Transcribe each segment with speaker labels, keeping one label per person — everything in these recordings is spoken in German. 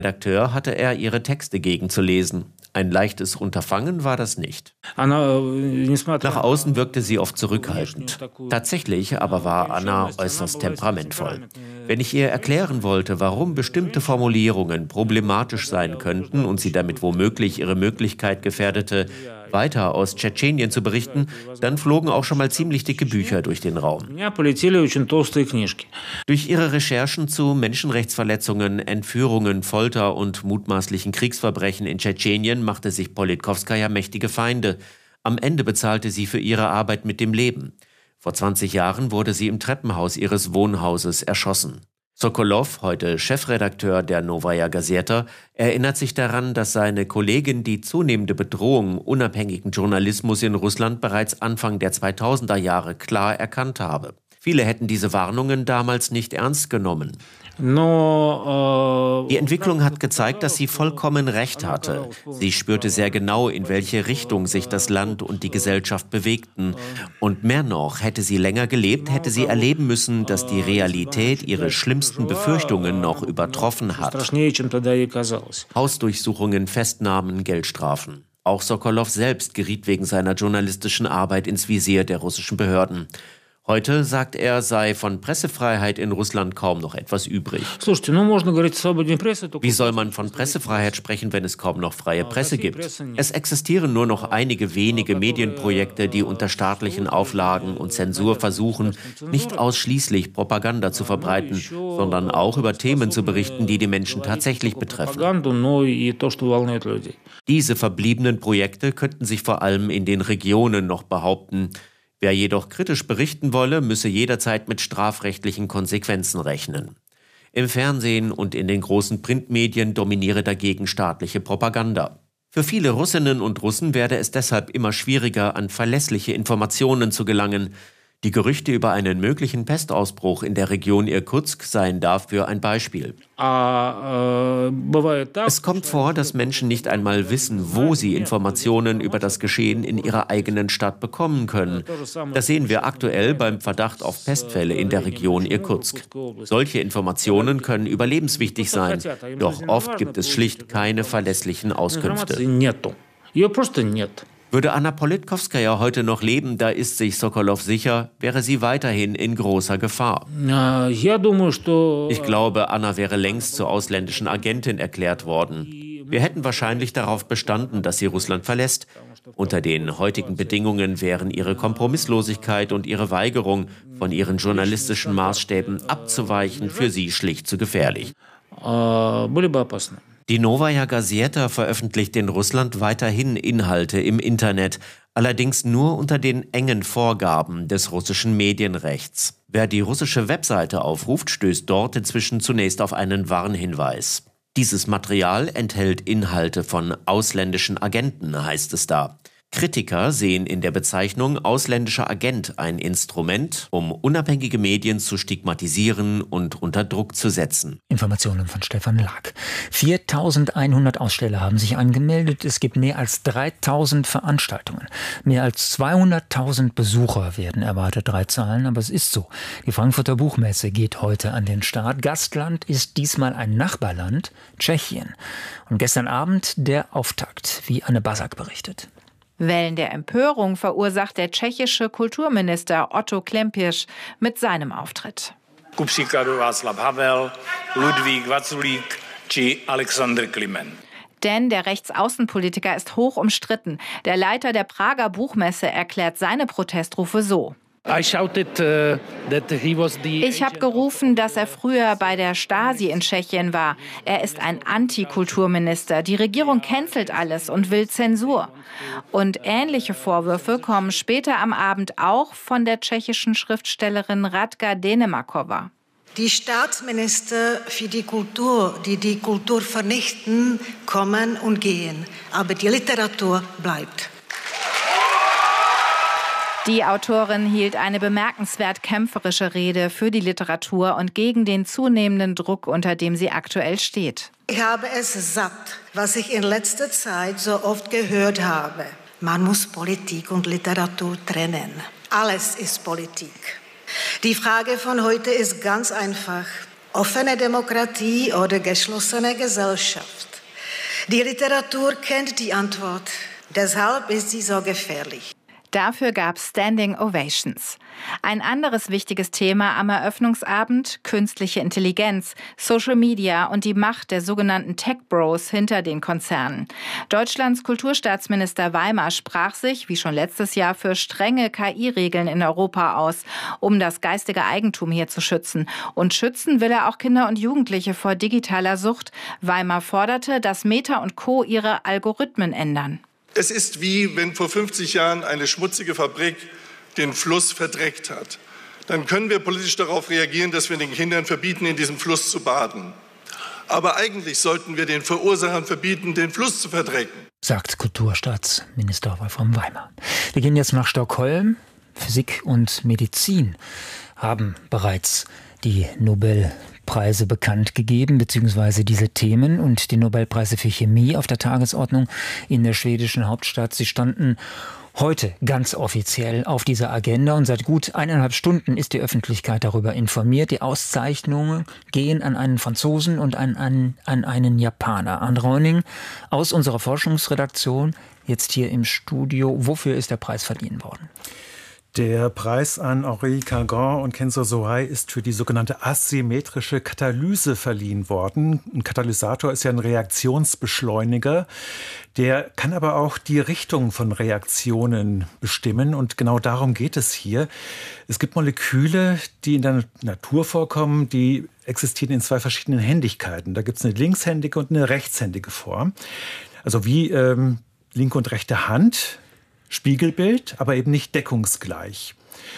Speaker 1: Redakteur hatte er ihre Texte gegenzulesen. Ein leichtes Unterfangen war das nicht. Nach außen wirkte sie oft zurückhaltend. Tatsächlich aber war Anna äußerst temperamentvoll. Wenn ich ihr erklären wollte, warum bestimmte Formulierungen problematisch sein könnten und sie damit womöglich ihre Möglichkeit gefährdete, weiter aus Tschetschenien zu berichten, dann flogen auch schon mal ziemlich dicke Bücher durch den Raum. Durch ihre Recherchen zu Menschenrechtsverletzungen, Entführungen, Folter und mutmaßlichen Kriegsverbrechen in Tschetschenien machte sich Politkowskaja mächtige Feinde. Am Ende bezahlte sie für ihre Arbeit mit dem Leben. Vor 20 Jahren wurde sie im Treppenhaus ihres Wohnhauses erschossen. Sokolow, heute Chefredakteur der Novaja Gazeta, erinnert sich daran, dass seine Kollegin die zunehmende Bedrohung unabhängigen Journalismus in Russland bereits Anfang der 2000er Jahre klar erkannt habe. Viele hätten diese Warnungen damals nicht ernst genommen. Die Entwicklung hat gezeigt, dass sie vollkommen recht hatte. Sie spürte sehr genau, in welche Richtung sich das Land und die Gesellschaft bewegten. Und mehr noch, hätte sie länger gelebt, hätte sie erleben müssen, dass die Realität ihre schlimmsten Befürchtungen noch übertroffen hat. Hausdurchsuchungen, Festnahmen, Geldstrafen. Auch Sokolow selbst geriet wegen seiner journalistischen Arbeit ins Visier der russischen Behörden. Heute, sagt er, sei von Pressefreiheit in Russland kaum noch etwas übrig. Wie soll man von Pressefreiheit sprechen, wenn es kaum noch freie Presse gibt? Es existieren nur noch einige wenige Medienprojekte, die unter staatlichen Auflagen und Zensur versuchen, nicht ausschließlich Propaganda zu verbreiten, sondern auch über Themen zu berichten, die die Menschen tatsächlich betreffen. Diese verbliebenen Projekte könnten sich vor allem in den Regionen noch behaupten. Wer jedoch kritisch berichten wolle, müsse jederzeit mit strafrechtlichen Konsequenzen rechnen. Im Fernsehen und in den großen Printmedien dominiere dagegen staatliche Propaganda. Für viele Russinnen und Russen werde es deshalb immer schwieriger, an verlässliche Informationen zu gelangen. Die Gerüchte über einen möglichen Pestausbruch in der Region Irkutsk seien dafür ein Beispiel. Es kommt vor, dass Menschen nicht einmal wissen, wo sie Informationen über das Geschehen in ihrer eigenen Stadt bekommen können. Das sehen wir aktuell beim Verdacht auf Pestfälle in der Region Irkutsk. Solche Informationen können überlebenswichtig sein, doch oft gibt es schlicht keine verlässlichen Auskünfte. Würde Anna Politkowskaja heute noch leben, da ist sich Sokolow sicher, wäre sie weiterhin in großer Gefahr. Ich glaube, Anna wäre längst zur ausländischen Agentin erklärt worden. Wir hätten wahrscheinlich darauf bestanden, dass sie Russland verlässt. Unter den heutigen Bedingungen wären ihre Kompromisslosigkeit und ihre Weigerung, von ihren journalistischen Maßstäben abzuweichen, für sie schlicht zu gefährlich. Die Novaja Gazeta veröffentlicht in Russland weiterhin Inhalte im Internet, allerdings nur unter den engen Vorgaben des russischen Medienrechts. Wer die russische Webseite aufruft, stößt dort inzwischen zunächst auf einen Warnhinweis. Dieses Material enthält Inhalte von ausländischen Agenten, heißt es da. Kritiker sehen in der Bezeichnung ausländischer Agent ein Instrument, um unabhängige Medien zu stigmatisieren und unter Druck zu setzen.
Speaker 2: Informationen von Stefan Lack. 4.100 Aussteller haben sich angemeldet. Es gibt mehr als 3.000 Veranstaltungen. Mehr als 200.000 Besucher werden erwartet, 3 Zahlen, aber es ist so. Die Frankfurter Buchmesse geht heute an den Start. Gastland ist diesmal ein Nachbarland, Tschechien. Und gestern Abend der Auftakt, wie Anne Basak berichtet.
Speaker 3: Wellen der Empörung verursacht der tschechische Kulturminister Otto Klempisch mit seinem Auftritt.
Speaker 4: Kupříkladu Václav Havel, Ludvík Vaculík či Alexander Klimen.
Speaker 3: Denn der Rechtsaußenpolitiker ist hoch umstritten. Der Leiter der Prager Buchmesse erklärt seine Protestrufe so. Ich habe gerufen, dass er früher bei der Stasi in Tschechien war. Er ist ein Antikulturminister. Die Regierung cancelt alles und will Zensur. Und ähnliche Vorwürfe kommen später am Abend auch von der tschechischen Schriftstellerin Radka Denemakova.
Speaker 5: Die Staatsminister für die Kultur, die die Kultur vernichten, kommen und gehen. Aber die Literatur bleibt.
Speaker 3: Die Autorin hielt eine bemerkenswert kämpferische Rede für die Literatur und gegen den zunehmenden Druck, unter dem sie aktuell steht.
Speaker 5: Ich habe es satt, was ich in letzter Zeit so oft gehört habe. Man muss Politik und Literatur trennen. Alles ist Politik. Die Frage von heute ist ganz einfach. offene Demokratie oder geschlossene Gesellschaft? Die Literatur kennt die Antwort. Deshalb ist sie so gefährlich.
Speaker 3: Dafür gab es Standing Ovations. Ein anderes wichtiges Thema am Eröffnungsabend: künstliche Intelligenz, Social Media und die Macht der sogenannten Tech-Bros hinter den Konzernen. Deutschlands Kulturstaatsminister Weimer sprach sich, wie schon letztes Jahr, für strenge KI-Regeln in Europa aus, um das geistige Eigentum hier zu schützen. Und schützen will er auch Kinder und Jugendliche vor digitaler Sucht. Weimer forderte, dass Meta und Co. ihre Algorithmen ändern.
Speaker 6: Es ist wie wenn vor 50 Jahren eine schmutzige Fabrik den Fluss verdreckt hat. Dann können wir politisch darauf reagieren, dass wir den Kindern verbieten, in diesem Fluss zu baden. Aber eigentlich sollten wir den Verursachern verbieten, den Fluss zu verdrecken,
Speaker 2: sagt Kulturstaatsminister Wolfram Weimer. Wir gehen jetzt nach Stockholm. Physik und Medizin haben bereits die Nobelpreise bekannt gegeben, beziehungsweise diese Themen, und die Nobelpreise für Chemie auf der Tagesordnung in der schwedischen Hauptstadt. Sie standen heute ganz offiziell auf dieser Agenda und seit gut 1,5 Stunden ist die Öffentlichkeit darüber informiert. Die Auszeichnungen gehen an einen Franzosen und an einen Japaner. Arndt Reuning aus unserer Forschungsredaktion, jetzt hier im Studio. Wofür ist der Preis verliehen worden?
Speaker 7: Der Preis an Henri Cargan und Kenzo Sohei ist für die sogenannte asymmetrische Katalyse verliehen worden. Ein Katalysator ist ja ein Reaktionsbeschleuniger. Der kann aber auch die Richtung von Reaktionen bestimmen. Und genau darum geht es hier. Es gibt Moleküle, die in der Natur vorkommen, die existieren in 2 verschiedenen Händigkeiten. Da gibt es eine linkshändige und eine rechtshändige Form. Also wie linke und rechte Hand. Spiegelbild, aber eben nicht deckungsgleich.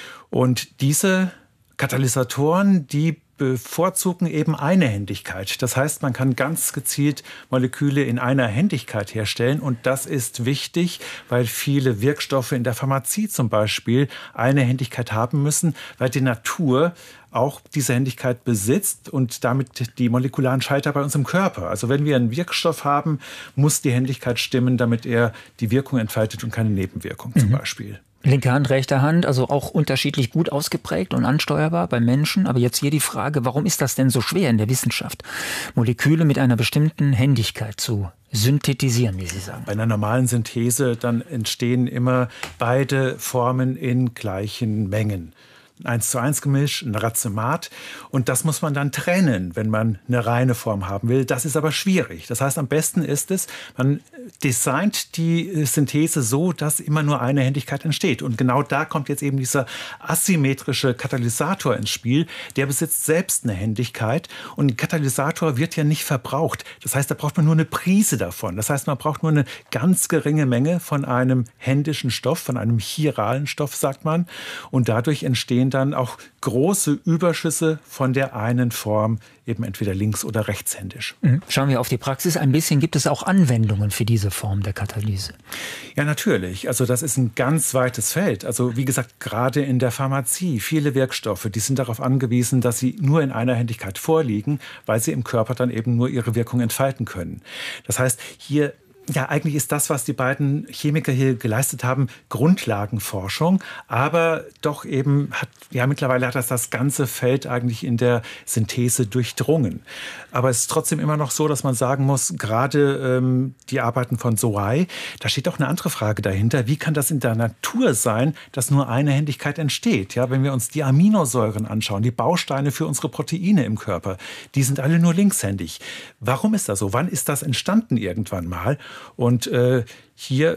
Speaker 7: Und diese Katalysatoren, die bevorzugen eben Einhändigkeit. Das heißt, man kann ganz gezielt Moleküle in einer Händigkeit herstellen. Und das ist wichtig, weil viele Wirkstoffe in der Pharmazie zum Beispiel eine Händigkeit haben müssen, weil die Natur auch diese Händigkeit besitzt und damit die molekularen Schalter bei uns im Körper. Also wenn wir einen Wirkstoff haben, muss die Händigkeit stimmen, damit er die Wirkung entfaltet und keine Nebenwirkung zum Beispiel.
Speaker 2: Linke Hand, rechte Hand, also auch unterschiedlich gut ausgeprägt und ansteuerbar bei Menschen. Aber jetzt hier die Frage, warum ist das denn so schwer in der Wissenschaft, Moleküle mit einer bestimmten Händigkeit zu synthetisieren, wie Sie sagen?
Speaker 7: Bei einer normalen Synthese dann entstehen immer beide Formen in gleichen Mengen. 1:1 Gemisch, ein Racemat. Und das muss man dann trennen, wenn man eine reine Form haben will. Das ist aber schwierig. Das heißt, am besten ist es, man designt die Synthese so, dass immer nur eine Händigkeit entsteht. Und genau da kommt jetzt eben dieser asymmetrische Katalysator ins Spiel. Der besitzt selbst eine Händigkeit. Und ein Katalysator wird ja nicht verbraucht. Das heißt, da braucht man nur eine Prise davon. Das heißt, man braucht nur eine ganz geringe Menge von einem händischen Stoff, von einem chiralen Stoff, sagt man. Und dadurch entstehen dann auch große Überschüsse von der einen Form, eben entweder links- oder rechtshändisch.
Speaker 2: Schauen wir auf die Praxis ein bisschen. Gibt es auch Anwendungen für diese Form der Katalyse?
Speaker 7: Ja, natürlich. Also das ist ein ganz weites Feld. Also wie gesagt, gerade in der Pharmazie, viele Wirkstoffe, die sind darauf angewiesen, dass sie nur in einer Händigkeit vorliegen, weil sie im Körper dann eben nur ihre Wirkung entfalten können. Das heißt, hier ja, eigentlich ist das, was die beiden Chemiker hier geleistet haben, Grundlagenforschung. Aber doch eben mittlerweile hat das ganze Feld eigentlich in der Synthese durchdrungen. Aber es ist trotzdem immer noch so, dass man sagen muss, gerade die Arbeiten von Sohei, da steht auch eine andere Frage dahinter. Wie kann das in der Natur sein, dass nur eine Händigkeit entsteht? Ja, wenn wir uns die Aminosäuren anschauen, die Bausteine für unsere Proteine im Körper, die sind alle nur linkshändig. Warum ist das so? Wann ist das entstanden irgendwann mal? Und hier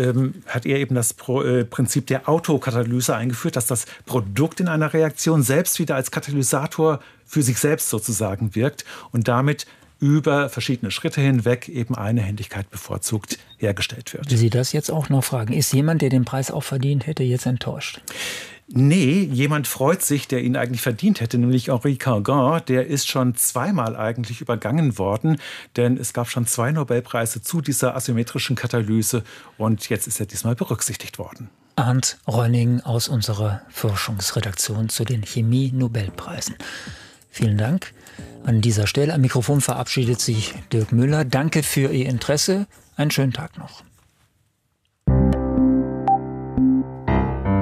Speaker 7: hat er eben das Prinzip der Autokatalyse eingeführt, dass das Produkt in einer Reaktion selbst wieder als Katalysator für sich selbst sozusagen wirkt und damit über verschiedene Schritte hinweg eben eine Händigkeit bevorzugt hergestellt wird.
Speaker 2: Sie das jetzt auch noch fragen. Ist jemand, der den Preis auch verdient hätte, jetzt enttäuscht?
Speaker 7: Nee, jemand freut sich, der ihn eigentlich verdient hätte, nämlich Henri Cargan. Der ist schon 2-mal eigentlich übergangen worden, denn es gab schon 2 Nobelpreise zu dieser asymmetrischen Katalyse und jetzt ist er diesmal berücksichtigt worden.
Speaker 2: Arndt Reuning aus unserer Forschungsredaktion zu den Chemie-Nobelpreisen. Vielen Dank. An dieser Stelle am Mikrofon verabschiedet sich Dirk Müller. Danke für Ihr Interesse. Einen schönen Tag noch.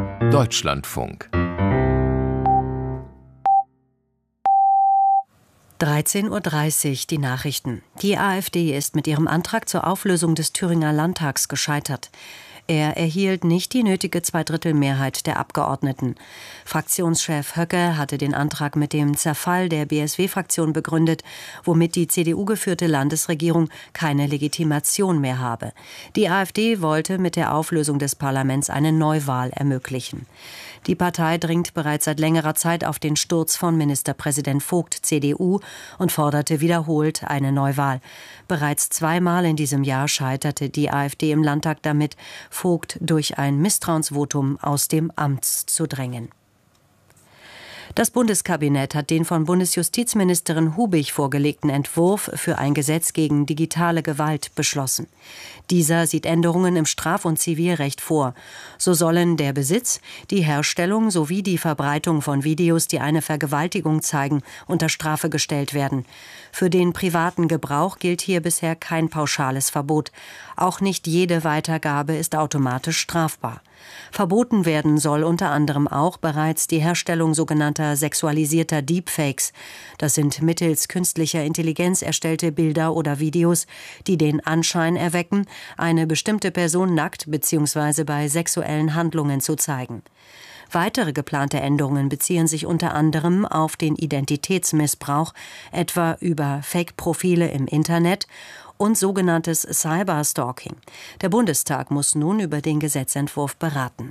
Speaker 1: Deutschlandfunk.
Speaker 8: 13:30 Uhr die Nachrichten. Die AfD ist mit ihrem Antrag zur Auflösung des Thüringer Landtags gescheitert. Er erhielt nicht die nötige Zweidrittelmehrheit der Abgeordneten. Fraktionschef Höcke hatte den Antrag mit dem Zerfall der BSW-Fraktion begründet, womit die CDU-geführte Landesregierung keine Legitimation mehr habe. Die AfD wollte mit der Auflösung des Parlaments eine Neuwahl ermöglichen. Die Partei dringt bereits seit längerer Zeit auf den Sturz von Ministerpräsident Vogt, CDU, und forderte wiederholt eine Neuwahl. Bereits zweimal in diesem Jahr scheiterte die AfD im Landtag damit, Vogt durch ein Misstrauensvotum aus dem Amt zu drängen. Das Bundeskabinett hat den von Bundesjustizministerin Hubig vorgelegten Entwurf für ein Gesetz gegen digitale Gewalt beschlossen. Dieser sieht Änderungen im Straf- und Zivilrecht vor. So sollen der Besitz, die Herstellung sowie die Verbreitung von Videos, die eine Vergewaltigung zeigen, unter Strafe gestellt werden. Für den privaten Gebrauch gilt hier bisher kein pauschales Verbot. Auch nicht jede Weitergabe ist automatisch strafbar. Verboten werden soll unter anderem auch bereits die Herstellung sogenannter sexualisierter Deepfakes. Das sind mittels künstlicher Intelligenz erstellte Bilder oder Videos, die den Anschein erwecken, eine bestimmte Person nackt bzw. bei sexuellen Handlungen zu zeigen. Weitere geplante Änderungen beziehen sich unter anderem auf den Identitätsmissbrauch, etwa über Fake-Profile im Internet und sogenanntes Cyberstalking. Der Bundestag muss nun über den Gesetzentwurf beraten.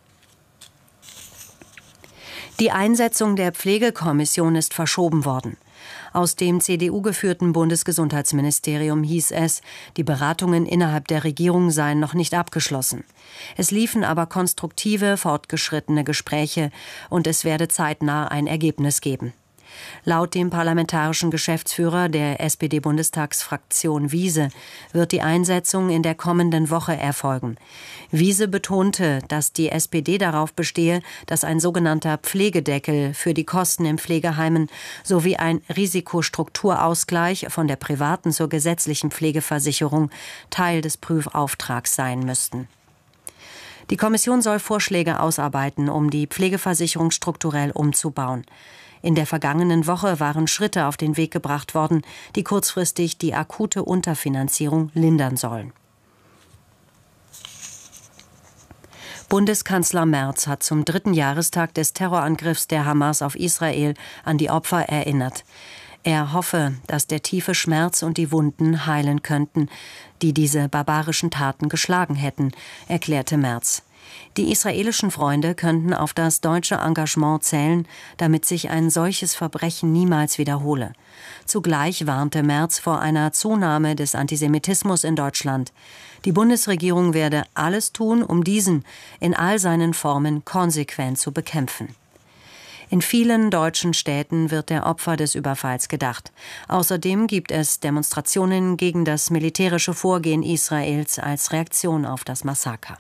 Speaker 8: Die Einsetzung der Pflegekommission ist verschoben worden. Aus dem CDU-geführten Bundesgesundheitsministerium hieß es, die Beratungen innerhalb der Regierung seien noch nicht abgeschlossen. Es liefen aber konstruktive, fortgeschrittene Gespräche und es werde zeitnah ein Ergebnis geben. Laut dem parlamentarischen Geschäftsführer der SPD-Bundestagsfraktion Wiese wird die Einsetzung in der kommenden Woche erfolgen. Wiese betonte, dass die SPD darauf bestehe, dass ein sogenannter Pflegedeckel für die Kosten in Pflegeheimen sowie ein Risikostrukturausgleich von der privaten zur gesetzlichen Pflegeversicherung Teil des Prüfauftrags sein müssten. Die Kommission soll Vorschläge ausarbeiten, um die Pflegeversicherung strukturell umzubauen. In der vergangenen Woche waren Schritte auf den Weg gebracht worden, die kurzfristig die akute Unterfinanzierung lindern sollen. Bundeskanzler Merz hat zum 3. Jahrestag des Terrorangriffs der Hamas auf Israel an die Opfer erinnert. Er hoffe, dass der tiefe Schmerz und die Wunden heilen könnten, die diese barbarischen Taten geschlagen hätten, erklärte Merz. Die israelischen Freunde könnten auf das deutsche Engagement zählen, damit sich ein solches Verbrechen niemals wiederhole. Zugleich warnte Merz vor einer Zunahme des Antisemitismus in Deutschland. Die Bundesregierung werde alles tun, um diesen in all seinen Formen konsequent zu bekämpfen. In vielen deutschen Städten wird der Opfer des Überfalls gedacht. Außerdem gibt es Demonstrationen gegen das militärische Vorgehen Israels als Reaktion auf das Massaker.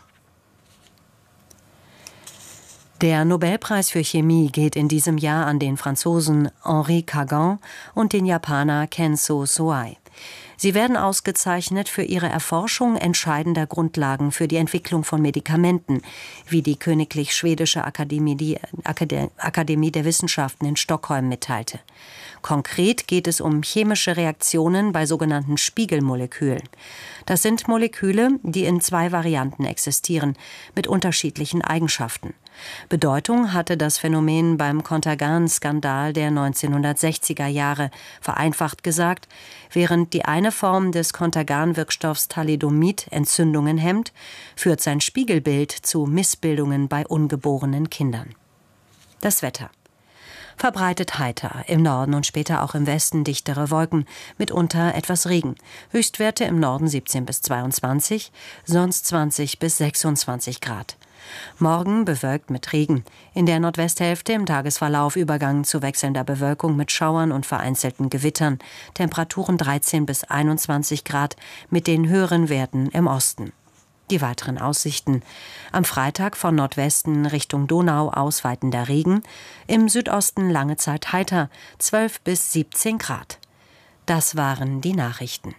Speaker 8: Der Nobelpreis für Chemie geht in diesem Jahr an den Franzosen Henri Cagan und den Japaner Kenzo Soai. Sie werden ausgezeichnet für ihre Erforschung entscheidender Grundlagen für die Entwicklung von Medikamenten, wie die Königlich Schwedische Akademie der Wissenschaften in Stockholm mitteilte. Konkret geht es um chemische Reaktionen bei sogenannten Spiegelmolekülen. Das sind Moleküle, die in 2 Varianten existieren, mit unterschiedlichen Eigenschaften. Bedeutung hatte das Phänomen beim Contergan-Skandal der 1960er Jahre, vereinfacht gesagt, während die eine Form des Contergan-Wirkstoffs Thalidomid Entzündungen hemmt, führt sein Spiegelbild zu Missbildungen bei ungeborenen Kindern. Das Wetter. Verbreitet heiter, im Norden und später auch im Westen dichtere Wolken, mitunter etwas Regen. Höchstwerte im Norden 17 bis 22, sonst 20 bis 26 Grad. Morgen bewölkt mit Regen. In der Nordwesthälfte im Tagesverlauf Übergang zu wechselnder Bewölkung mit Schauern und vereinzelten Gewittern. Temperaturen 13 bis 21 Grad mit den höheren Werten im Osten. Die weiteren Aussichten. Am Freitag von Nordwesten Richtung Donau ausweitender Regen. Im Südosten lange Zeit heiter, 12 bis 17 Grad. Das waren die Nachrichten.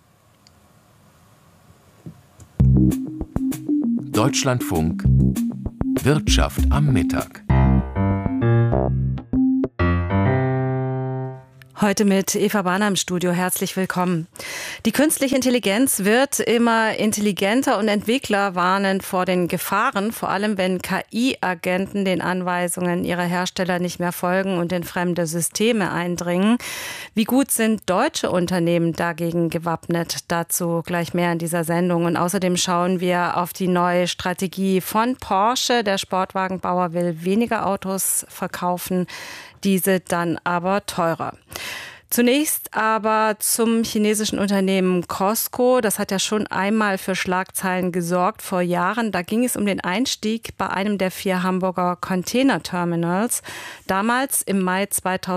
Speaker 9: Deutschlandfunk Wirtschaft am Mittag.
Speaker 10: Heute mit Eva Bahner im Studio. Herzlich willkommen. Die künstliche Intelligenz wird immer intelligenter und Entwickler warnen vor den Gefahren, vor allem wenn KI-Agenten den Anweisungen ihrer Hersteller nicht mehr folgen und in fremde Systeme eindringen. Wie gut sind deutsche Unternehmen dagegen gewappnet? Dazu gleich mehr in dieser Sendung. Und außerdem schauen wir auf die neue Strategie von Porsche. Der Sportwagenbauer will weniger Autos verkaufen, diese dann aber teurer. Zunächst aber zum chinesischen Unternehmen COSCO. Das hat ja schon einmal für Schlagzeilen gesorgt vor Jahren. Da ging es um den Einstieg bei einem der 4 Hamburger Containerterminals. Damals im Mai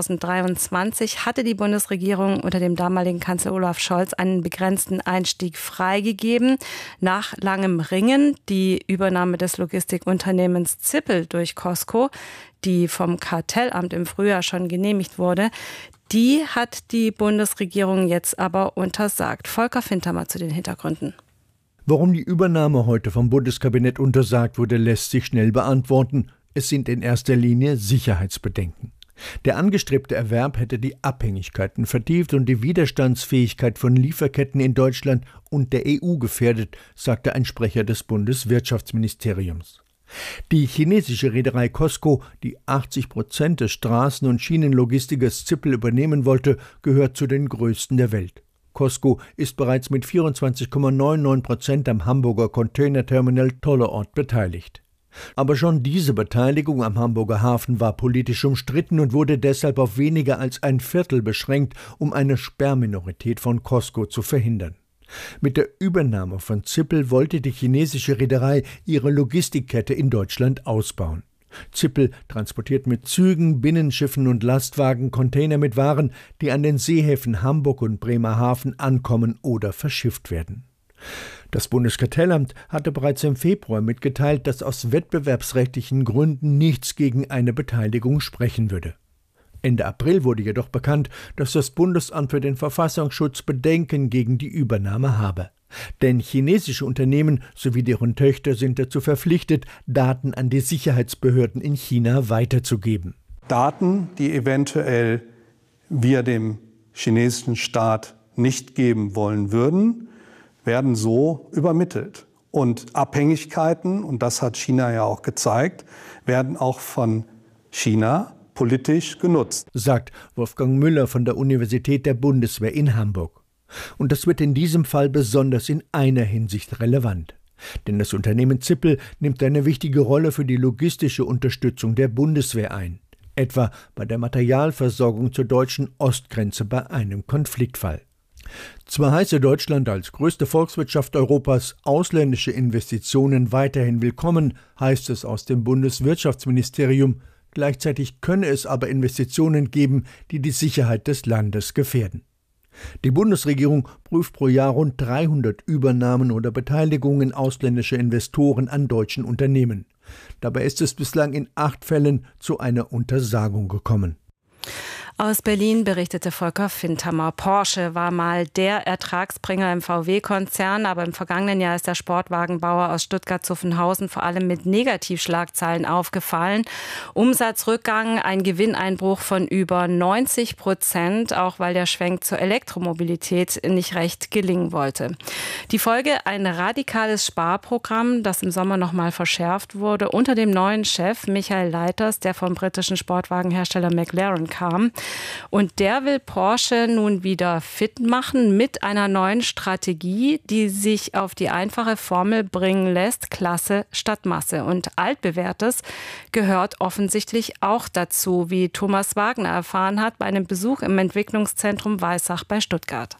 Speaker 10: 2023 hatte die Bundesregierung unter dem damaligen Kanzler Olaf Scholz einen begrenzten Einstieg freigegeben. Nach langem Ringen die Übernahme des Logistikunternehmens Zippel durch COSCO, die vom Kartellamt im Frühjahr schon genehmigt wurde, die hat die Bundesregierung jetzt aber untersagt. Volker Fintermer zu den Hintergründen.
Speaker 11: Warum die Übernahme heute vom Bundeskabinett untersagt wurde, lässt sich schnell beantworten. Es sind in erster Linie Sicherheitsbedenken. Der angestrebte Erwerb hätte die Abhängigkeiten vertieft und die Widerstandsfähigkeit von Lieferketten in Deutschland und der EU gefährdet, sagte ein Sprecher des Bundeswirtschaftsministeriums. Die chinesische Reederei COSCO, die 80% des Straßen- und Schienenlogistikers Zippel übernehmen wollte, gehört zu den größten der Welt. COSCO ist bereits mit 24,99% am Hamburger Containerterminal Tollerort beteiligt. Aber schon diese Beteiligung am Hamburger Hafen war politisch umstritten und wurde deshalb auf weniger als ein Viertel beschränkt, um eine Sperrminorität von COSCO zu verhindern. Mit der Übernahme von Zippel wollte die chinesische Reederei ihre Logistikkette in Deutschland ausbauen. Zippel transportiert mit Zügen, Binnenschiffen und Lastwagen Container mit Waren, die an den Seehäfen Hamburg und Bremerhaven ankommen oder verschifft werden. Das Bundeskartellamt hatte bereits im Februar mitgeteilt, dass aus wettbewerbsrechtlichen Gründen nichts gegen eine Beteiligung sprechen würde. Ende April wurde jedoch bekannt, dass das Bundesamt für den Verfassungsschutz Bedenken gegen die Übernahme habe. Denn chinesische Unternehmen sowie deren Töchter sind dazu verpflichtet, Daten an die Sicherheitsbehörden in China weiterzugeben.
Speaker 12: Daten, die eventuell wir dem chinesischen Staat nicht geben wollen würden, werden so übermittelt. Und Abhängigkeiten, und das hat China ja auch gezeigt, werden auch von China politisch genutzt,
Speaker 11: sagt Wolfgang Müller von der Universität der Bundeswehr in Hamburg. Und das wird in diesem Fall besonders in einer Hinsicht relevant. Denn das Unternehmen Zippel nimmt eine wichtige Rolle für die logistische Unterstützung der Bundeswehr ein. Etwa bei der Materialversorgung zur deutschen Ostgrenze bei einem Konfliktfall. Zwar heiße Deutschland als größte Volkswirtschaft Europas ausländische Investitionen weiterhin willkommen, heißt es aus dem Bundeswirtschaftsministerium. Gleichzeitig könne es aber Investitionen geben, die die Sicherheit des Landes gefährden. Die Bundesregierung prüft pro Jahr rund 300 Übernahmen oder Beteiligungen ausländischer Investoren an deutschen Unternehmen. Dabei ist es bislang in 8 Fällen zu einer Untersagung gekommen.
Speaker 10: Aus Berlin berichtete Volker Fintermer. Porsche war mal der Ertragsbringer im VW-Konzern, aber im vergangenen Jahr ist der Sportwagenbauer aus Stuttgart-Zuffenhausen vor allem mit Negativschlagzeilen aufgefallen. Umsatzrückgang, ein Gewinneinbruch von über 90%, auch weil der Schwenk zur Elektromobilität nicht recht gelingen wollte. Die Folge: ein radikales Sparprogramm, das im Sommer nochmal verschärft wurde, unter dem neuen Chef Michael Leiters, der vom britischen Sportwagenhersteller McLaren kam. Und der will Porsche nun wieder fit machen mit einer neuen Strategie, die sich auf die einfache Formel bringen lässt: Klasse statt Masse. Und altbewährtes gehört offensichtlich auch dazu, wie Thomas Wagner erfahren hat bei einem Besuch im Entwicklungszentrum Weissach bei Stuttgart.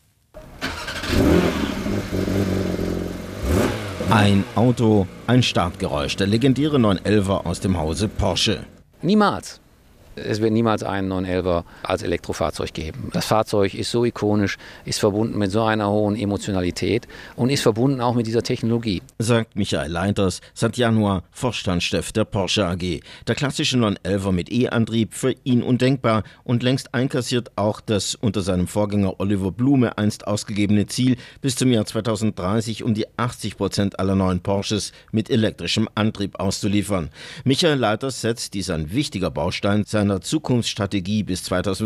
Speaker 13: Ein Auto, ein Startgeräusch, der legendäre 911er aus dem Hause Porsche.
Speaker 14: Niemals. Es wird niemals einen 911er als Elektrofahrzeug geben. Das Fahrzeug ist so ikonisch, ist verbunden mit so einer hohen Emotionalität und ist verbunden auch mit dieser Technologie.
Speaker 13: Sagt Michael Leiters, seit Januar Vorstandschef der Porsche AG. Der klassische 911er mit E-Antrieb für ihn undenkbar und längst einkassiert auch das unter seinem Vorgänger Oliver Blume einst ausgegebene Ziel, bis zum Jahr 2030 um die 80% aller neuen Porsches mit elektrischem Antrieb auszuliefern. Michael Leiters setzt dies ein wichtiger Baustein seiner seiner Zukunftsstrategie bis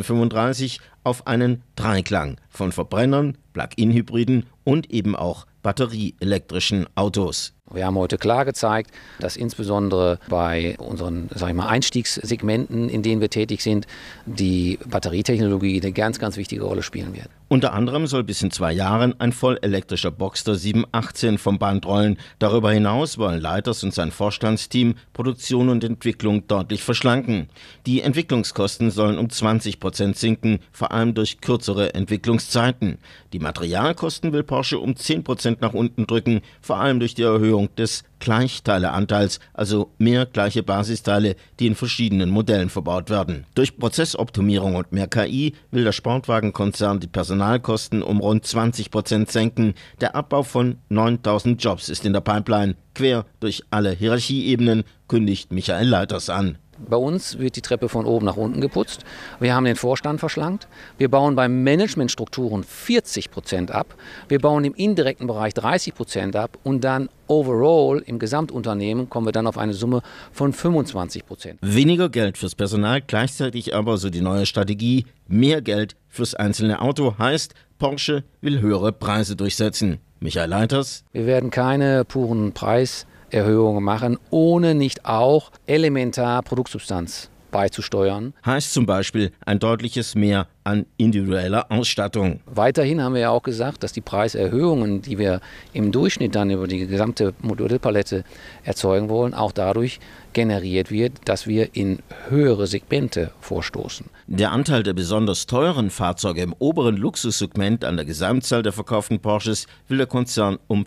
Speaker 13: 2035 auf einen Dreiklang von Verbrennern, Plug-in-Hybriden und eben auch batterieelektrischen Autos.
Speaker 14: Wir haben heute klar gezeigt, dass insbesondere bei unseren Einstiegssegmenten, in denen wir tätig sind, die Batterietechnologie eine ganz, ganz wichtige Rolle spielen wird.
Speaker 13: Unter anderem soll bis in 2 Jahren ein vollelektrischer Boxster 718 vom Band rollen. Darüber hinaus wollen Leiters und sein Vorstandsteam Produktion und Entwicklung deutlich verschlanken. Die Entwicklungskosten sollen um 20% sinken, vor allem durch kürzere Entwicklungszeiten. Die Materialkosten will Porsche um 10% nach unten drücken, vor allem durch die Erhöhung des Gleichteileanteils, also mehr gleiche Basisteile, die in verschiedenen Modellen verbaut werden. Durch Prozessoptimierung und mehr KI will der Sportwagenkonzern die Personalkosten um rund 20% senken. Der Abbau von 9.000 Jobs ist in der Pipeline. Quer durch alle Hierarchieebenen, kündigt Michael Leiters an.
Speaker 14: Bei uns wird die Treppe von oben nach unten geputzt. Wir haben den Vorstand verschlankt. Wir bauen bei Managementstrukturen 40% ab. Wir bauen im indirekten Bereich 30% ab. Und dann overall im Gesamtunternehmen kommen wir dann auf eine Summe von 25%.
Speaker 13: Weniger Geld fürs Personal, gleichzeitig aber, so die neue Strategie, mehr Geld fürs einzelne Auto heißt, Porsche will höhere Preise durchsetzen. Michael Leiters.
Speaker 14: Wir werden keine puren Preiserhöhungen machen, ohne nicht auch elementar Produktsubstanz beizusteuern.
Speaker 13: Heißt zum Beispiel ein deutliches Mehr an individueller Ausstattung.
Speaker 14: Weiterhin haben wir ja auch gesagt, dass die Preiserhöhungen, die wir im Durchschnitt dann über die gesamte Modellpalette erzeugen wollen, auch dadurch generiert wird, dass wir in höhere Segmente vorstoßen.
Speaker 13: Der Anteil der besonders teuren Fahrzeuge im oberen Luxussegment an der Gesamtzahl der verkauften Porsches will der Konzern um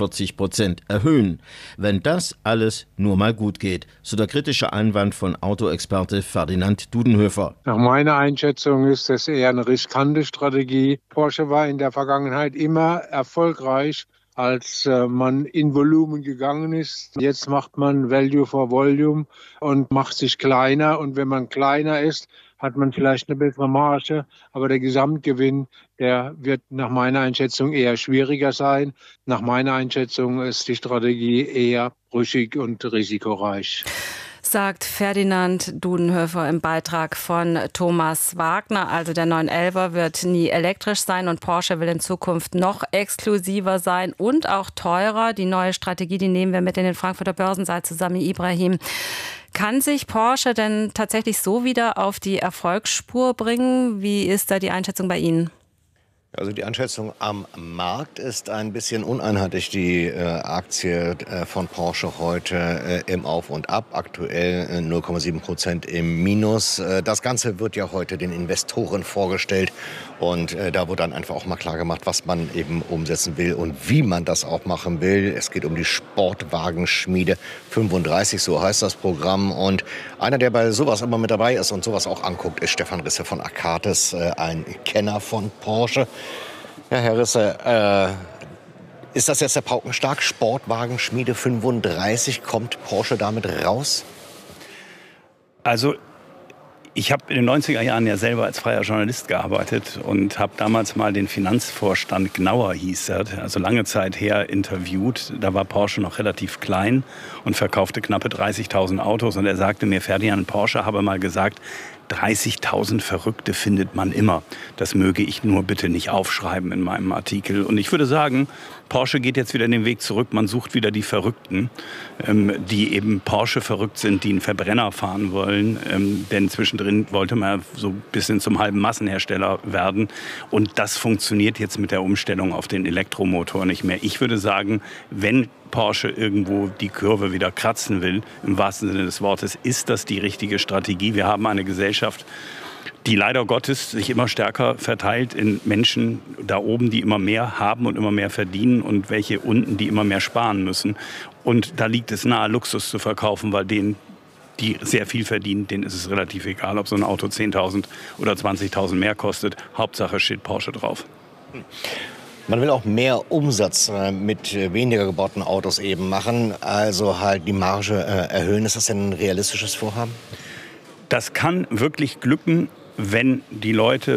Speaker 13: 45% erhöhen. Wenn das alles nur mal gut geht, so der kritische Einwand von Autoexperte Ferdinand Dudenhöfer.
Speaker 15: Nach meiner Einschätzung ist das eher eine riskante Strategie. Porsche war in der Vergangenheit immer erfolgreich, als man in Volumen gegangen ist. Jetzt macht man Value for Volume und macht sich kleiner. Und wenn man kleiner ist, hat man vielleicht eine bessere Marge. Aber der Gesamtgewinn, der wird nach meiner Einschätzung eher schwieriger sein. Nach meiner Einschätzung ist die Strategie eher brüchig und risikoreich.
Speaker 10: Sagt Ferdinand Dudenhöfer im Beitrag von Thomas Wagner. Also der 911er wird nie elektrisch sein und Porsche will in Zukunft noch exklusiver sein und auch teurer. Die neue Strategie, die nehmen wir mit in den Frankfurter Börsensaal zusammen, Ibrahim. Kann sich Porsche denn tatsächlich so wieder auf die Erfolgsspur bringen? Wie ist da die Einschätzung bei Ihnen?
Speaker 16: Also die Einschätzung am Markt ist ein bisschen uneinheitlich. Die Aktie von Porsche heute im Auf und Ab, aktuell 0,7% im Minus. Das Ganze wird ja heute den Investoren vorgestellt und da wird dann einfach auch mal klar gemacht, was man eben umsetzen will und wie man das auch machen will. Es geht um die Sportwagenschmiede 35, so heißt das Programm. Und einer, der bei sowas immer mit dabei ist und sowas auch anguckt, ist Stefan Risse von Akatis, ein Kenner von Porsche. Ja, Herr Risse, ist das jetzt der Paukenschlag? Sportwagenschmiede 35, kommt Porsche damit raus?
Speaker 17: Also ich habe in den 90er Jahren ja selber als freier Journalist gearbeitet und habe damals mal den Finanzvorstand Gnauer, hieß er, also lange Zeit her, interviewt. Da war Porsche noch relativ klein und verkaufte knappe 30.000 Autos. Und er sagte mir, Ferdinand, Porsche habe mal gesagt, 30.000 Verrückte findet man immer. Das möge ich nur bitte nicht aufschreiben in meinem Artikel. Und ich würde sagen, Porsche geht jetzt wieder den Weg zurück. Man sucht wieder die Verrückten, die eben Porsche verrückt sind, die einen Verbrenner fahren wollen. Denn zwischendrin wollte man so ein bisschen zum halben Massenhersteller werden. Und das funktioniert jetzt mit der Umstellung auf den Elektromotor nicht mehr. Ich würde sagen, wenn Porsche irgendwo die Kurve wieder kratzen will, im wahrsten Sinne des Wortes, ist das die richtige Strategie. Wir haben eine Gesellschaft, die leider Gottes sich immer stärker verteilt in Menschen da oben, die immer mehr haben und immer mehr verdienen und welche unten, die immer mehr sparen müssen. Und da liegt es nahe, Luxus zu verkaufen, weil denen, die sehr viel verdienen, denen ist es relativ egal, ob so ein Auto 10.000 oder 20.000 mehr kostet. Hauptsache steht Porsche drauf.
Speaker 16: Man will auch mehr Umsatz mit weniger gebauten Autos eben machen, also halt die Marge erhöhen. Ist das denn ein realistisches Vorhaben?
Speaker 17: Das kann wirklich glücken, wenn die Leute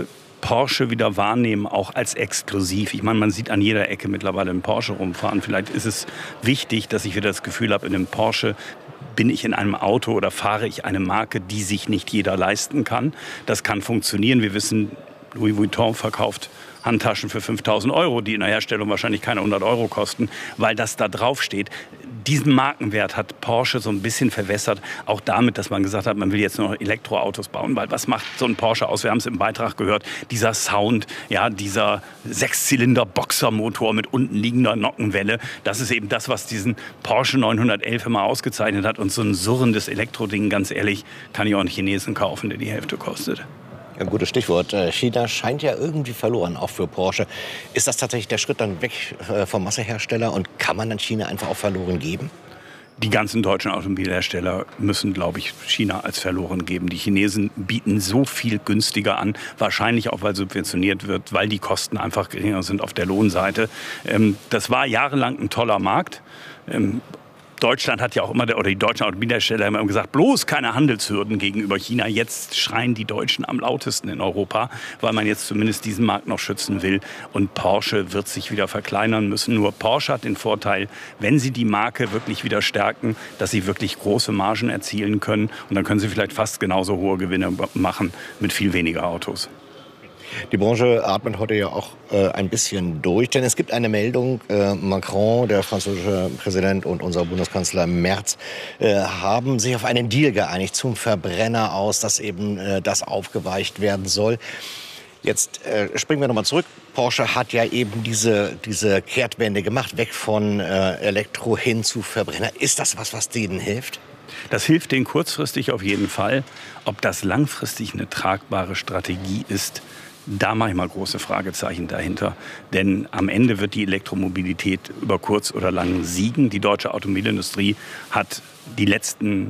Speaker 17: Porsche wieder wahrnehmen, auch als exklusiv. Ich meine, man sieht an jeder Ecke mittlerweile einen Porsche rumfahren. Vielleicht ist es wichtig, dass ich wieder das Gefühl habe, in einem Porsche bin ich in einem Auto oder fahre ich eine Marke, die sich nicht jeder leisten kann. Das kann funktionieren. Wir wissen, Louis Vuitton verkauft Handtaschen für 5.000 €, die in der Herstellung wahrscheinlich keine 100 € kosten, weil das da drauf steht. Diesen Markenwert hat Porsche so ein bisschen verwässert, auch damit, dass man gesagt hat, man will jetzt nur noch Elektroautos bauen, weil was macht so ein Porsche aus? Wir haben es im Beitrag gehört, dieser Sound, ja, dieser 6-Zylinder-Boxermotor mit unten liegender Nockenwelle, das ist eben das, was diesen Porsche 911 immer ausgezeichnet hat. Und so ein surrendes Elektroding, ganz ehrlich, kann ich auch einen Chinesen kaufen, der die Hälfte kostet.
Speaker 16: Ein gutes Stichwort. China scheint ja irgendwie verloren, auch für Porsche. Ist das tatsächlich der Schritt dann weg vom Massehersteller und kann man dann China einfach auch verloren geben?
Speaker 17: Die ganzen deutschen Automobilhersteller müssen, glaube ich, China als verloren geben. Die Chinesen bieten so viel günstiger an, wahrscheinlich auch, weil subventioniert wird, weil die Kosten einfach geringer sind auf der Lohnseite. Das war jahrelang ein toller Markt. Deutschland hat ja auch immer, oder die deutschen Automobilhersteller haben immer gesagt, bloß keine Handelshürden gegenüber China. Jetzt schreien die Deutschen am lautesten in Europa, weil man jetzt zumindest diesen Markt noch schützen will. Und Porsche wird sich wieder verkleinern müssen. Nur Porsche hat den Vorteil, wenn sie die Marke wirklich wieder stärken, dass sie wirklich große Margen erzielen können. Und dann können sie vielleicht fast genauso hohe Gewinne machen mit viel weniger Autos.
Speaker 16: Die Branche atmet heute ja auch ein bisschen durch, denn es gibt eine Meldung, Macron, der französische Präsident, und unser Bundeskanzler Merz haben sich auf einen Deal geeinigt zum Verbrenner aus, dass eben das aufgeweicht werden soll. Jetzt springen wir nochmal zurück. Porsche hat ja eben diese Kehrtwende gemacht, weg von Elektro hin zu Verbrenner. Ist das was denen hilft?
Speaker 17: Das hilft denen kurzfristig auf jeden Fall. Ob das langfristig eine tragbare Strategie ist, da mache ich mal große Fragezeichen dahinter. Denn am Ende wird die Elektromobilität über kurz oder lang siegen. Die deutsche Automobilindustrie hat die letzten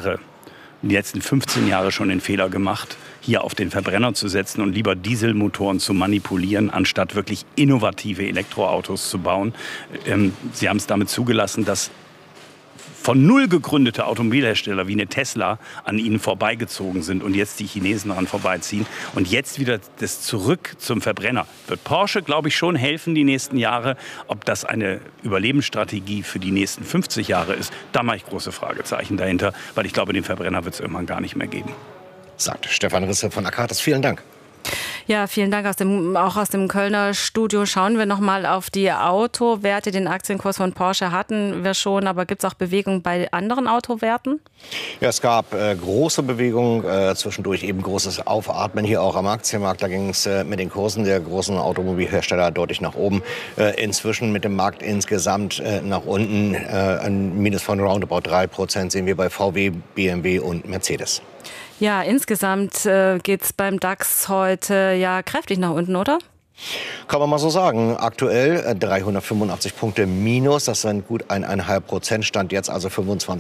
Speaker 17: 15 Jahre schon den Fehler gemacht, hier auf den Verbrenner zu setzen und lieber Dieselmotoren zu manipulieren, anstatt wirklich innovative Elektroautos zu bauen. Sie haben es damit zugelassen, dass von null gegründete Automobilhersteller wie eine Tesla an ihnen vorbeigezogen sind und jetzt die Chinesen daran vorbeiziehen. Und jetzt wieder das Zurück zum Verbrenner. Wird Porsche, glaube ich, schon helfen die nächsten Jahre. Ob das eine Überlebensstrategie für die nächsten 50 Jahre ist, da mache ich große Fragezeichen dahinter, weil ich glaube, den Verbrenner wird es irgendwann gar nicht mehr geben.
Speaker 16: Sagt Stefan Risse von Akatis. Vielen Dank.
Speaker 10: Ja, vielen Dank auch aus dem Kölner Studio. Schauen wir noch mal auf die Autowerte. Den Aktienkurs von Porsche hatten wir schon, aber gibt es auch Bewegung bei anderen Autowerten?
Speaker 16: Ja, es gab große Bewegungen, zwischendurch eben großes Aufatmen hier auch am Aktienmarkt. Da ging es mit den Kursen der großen Automobilhersteller deutlich nach oben. Inzwischen mit dem Markt insgesamt nach unten. Ein Minus von roundabout 3% sehen wir bei VW, BMW und Mercedes.
Speaker 10: Ja, insgesamt geht's beim DAX heute ja kräftig nach unten, oder?
Speaker 16: Kann man mal so sagen. Aktuell 385 Punkte minus. Das sind gut 1,5%. Stand jetzt also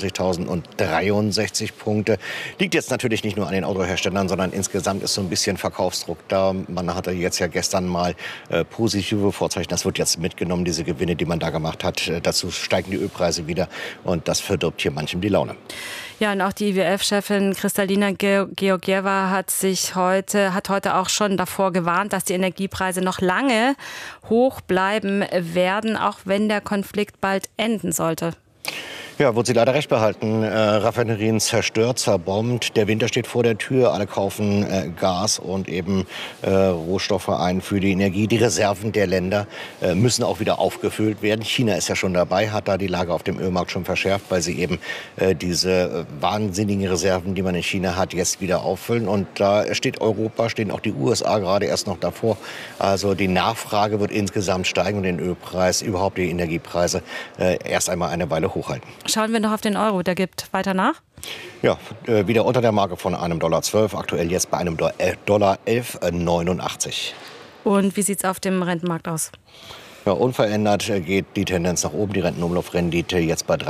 Speaker 16: 25.063 Punkte. Liegt jetzt natürlich nicht nur an den Autoherstellern, sondern insgesamt ist so ein bisschen Verkaufsdruck da. Man hatte jetzt ja gestern mal positive Vorzeichen. Das wird jetzt mitgenommen, diese Gewinne, die man da gemacht hat. Dazu steigen die Ölpreise wieder und das verdirbt hier manchem die Laune.
Speaker 10: Ja, und auch die IWF-Chefin Kristalina Georgieva hat heute auch schon davor gewarnt, dass die Energiepreise noch lange hoch bleiben werden, auch wenn der Konflikt bald enden sollte.
Speaker 16: Ja, wird sie leider recht behalten. Raffinerien zerstört, zerbombt. Der Winter steht vor der Tür. Alle kaufen Gas und eben Rohstoffe ein für die Energie. Die Reserven der Länder müssen auch wieder aufgefüllt werden. China ist ja schon dabei, hat da die Lage auf dem Ölmarkt schon verschärft, weil sie eben diese wahnsinnigen Reserven, die man in China hat, jetzt wieder auffüllen. Und da steht Europa, stehen auch die USA gerade erst noch davor. Also die Nachfrage wird insgesamt steigen und den Ölpreis, überhaupt die Energiepreise erst einmal eine Weile hochhalten.
Speaker 10: Schauen wir noch auf den Euro, der gibt weiter nach?
Speaker 16: Ja, wieder unter der Marke von $1,12, aktuell jetzt bei $1,11,89.
Speaker 10: Und wie sieht es auf dem Rentenmarkt aus?
Speaker 16: Ja, unverändert geht die Tendenz nach oben. Die Rentenumlaufrendite jetzt bei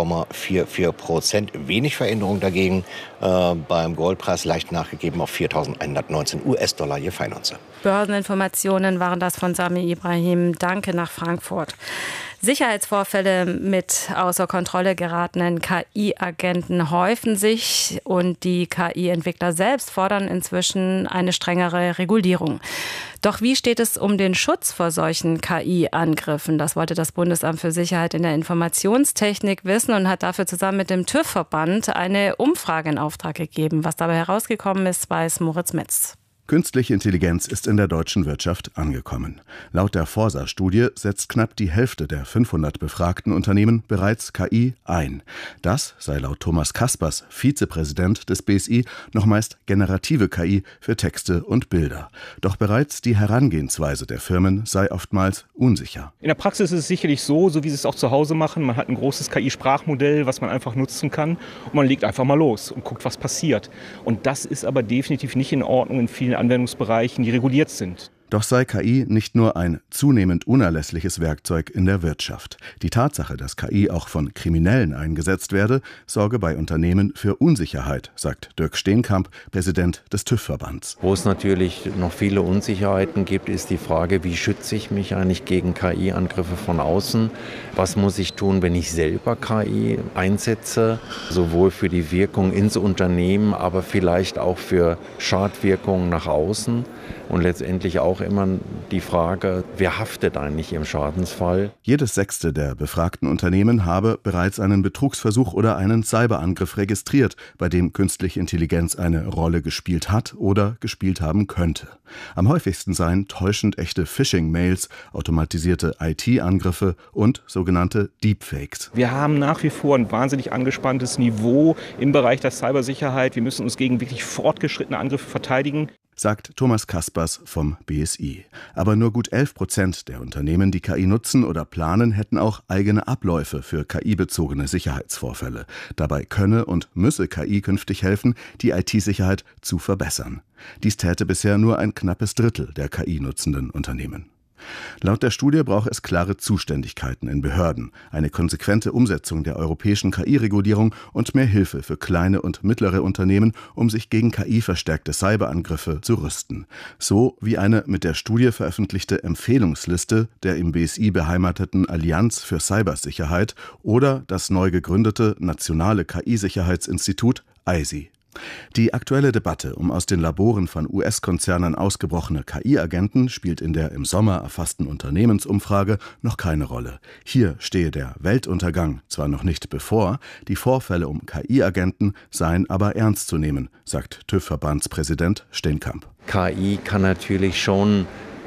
Speaker 16: 3,44%. Wenig Veränderung dagegen. Beim Goldpreis leicht nachgegeben auf 4.119 US-Dollar je Feinunze.
Speaker 10: Börseninformationen waren das von Sami Ibrahim. Danke nach Frankfurt. Sicherheitsvorfälle mit außer Kontrolle geratenen KI-Agenten häufen sich und die KI-Entwickler selbst fordern inzwischen eine strengere Regulierung. Doch wie steht es um den Schutz vor solchen KI-Angriffen? Das wollte das Bundesamt für Sicherheit in der Informationstechnik wissen und hat dafür zusammen mit dem TÜV-Verband eine Umfrage in Auftrag gegeben. Was dabei herausgekommen ist, weiß Moritz Metz.
Speaker 18: Künstliche Intelligenz ist in der deutschen Wirtschaft angekommen. Laut der Forsa-Studie setzt knapp die Hälfte der 500 befragten Unternehmen bereits KI ein. Das sei laut Thomas Kaspers, Vizepräsident des BSI, noch meist generative KI für Texte und Bilder. Doch bereits die Herangehensweise der Firmen sei oftmals unsicher.
Speaker 19: In der Praxis ist es sicherlich so wie sie es auch zu Hause machen. Man hat ein großes KI-Sprachmodell, was man einfach nutzen kann. Und man legt einfach mal los und guckt, was passiert. Und das ist aber definitiv nicht in Ordnung in vielen Anwendungsbereichen, die reguliert sind.
Speaker 18: Doch sei KI nicht nur ein zunehmend unerlässliches Werkzeug in der Wirtschaft. Die Tatsache, dass KI auch von Kriminellen eingesetzt werde, sorge bei Unternehmen für Unsicherheit, sagt Dirk Steenkamp, Präsident des TÜV-Verbands.
Speaker 20: Wo es natürlich noch viele Unsicherheiten gibt, ist die Frage, wie schütze ich mich eigentlich gegen KI-Angriffe von außen? Was muss ich tun, wenn ich selber KI einsetze? Sowohl für die Wirkung ins Unternehmen, aber vielleicht auch für Schadwirkungen nach außen. Und letztendlich auch immer die Frage, wer haftet eigentlich im Schadensfall?
Speaker 18: Jedes 6. der befragten Unternehmen habe bereits einen Betrugsversuch oder einen Cyberangriff registriert, bei dem künstliche Intelligenz eine Rolle gespielt hat oder gespielt haben könnte. Am häufigsten seien täuschend echte Phishing-Mails, automatisierte IT-Angriffe und sogenannte Deepfakes.
Speaker 19: Wir haben nach wie vor ein wahnsinnig angespanntes Niveau im Bereich der Cybersicherheit. Wir müssen uns gegen wirklich fortgeschrittene Angriffe verteidigen,
Speaker 18: sagt Thomas Kaspers vom BSI. Aber nur gut 11% der Unternehmen, die KI nutzen oder planen, hätten auch eigene Abläufe für KI-bezogene Sicherheitsvorfälle. Dabei könne und müsse KI künftig helfen, die IT-Sicherheit zu verbessern. Dies täte bisher nur ein knappes Drittel der KI-nutzenden Unternehmen. Laut der Studie brauche es klare Zuständigkeiten in Behörden, eine konsequente Umsetzung der europäischen KI-Regulierung und mehr Hilfe für kleine und mittlere Unternehmen, um sich gegen KI-verstärkte Cyberangriffe zu rüsten. So wie eine mit der Studie veröffentlichte Empfehlungsliste der im BSI beheimateten Allianz für Cybersicherheit oder das neu gegründete Nationale KI-Sicherheitsinstitut EISI. Die aktuelle Debatte um aus den Laboren von US-Konzernen ausgebrochene KI-Agenten spielt in der im Sommer erfassten Unternehmensumfrage noch keine Rolle. Hier stehe der Weltuntergang zwar noch nicht bevor, die Vorfälle um KI-Agenten seien aber ernst zu nehmen, sagt TÜV-Verbandspräsident Steenkamp.
Speaker 20: KI kann natürlich schon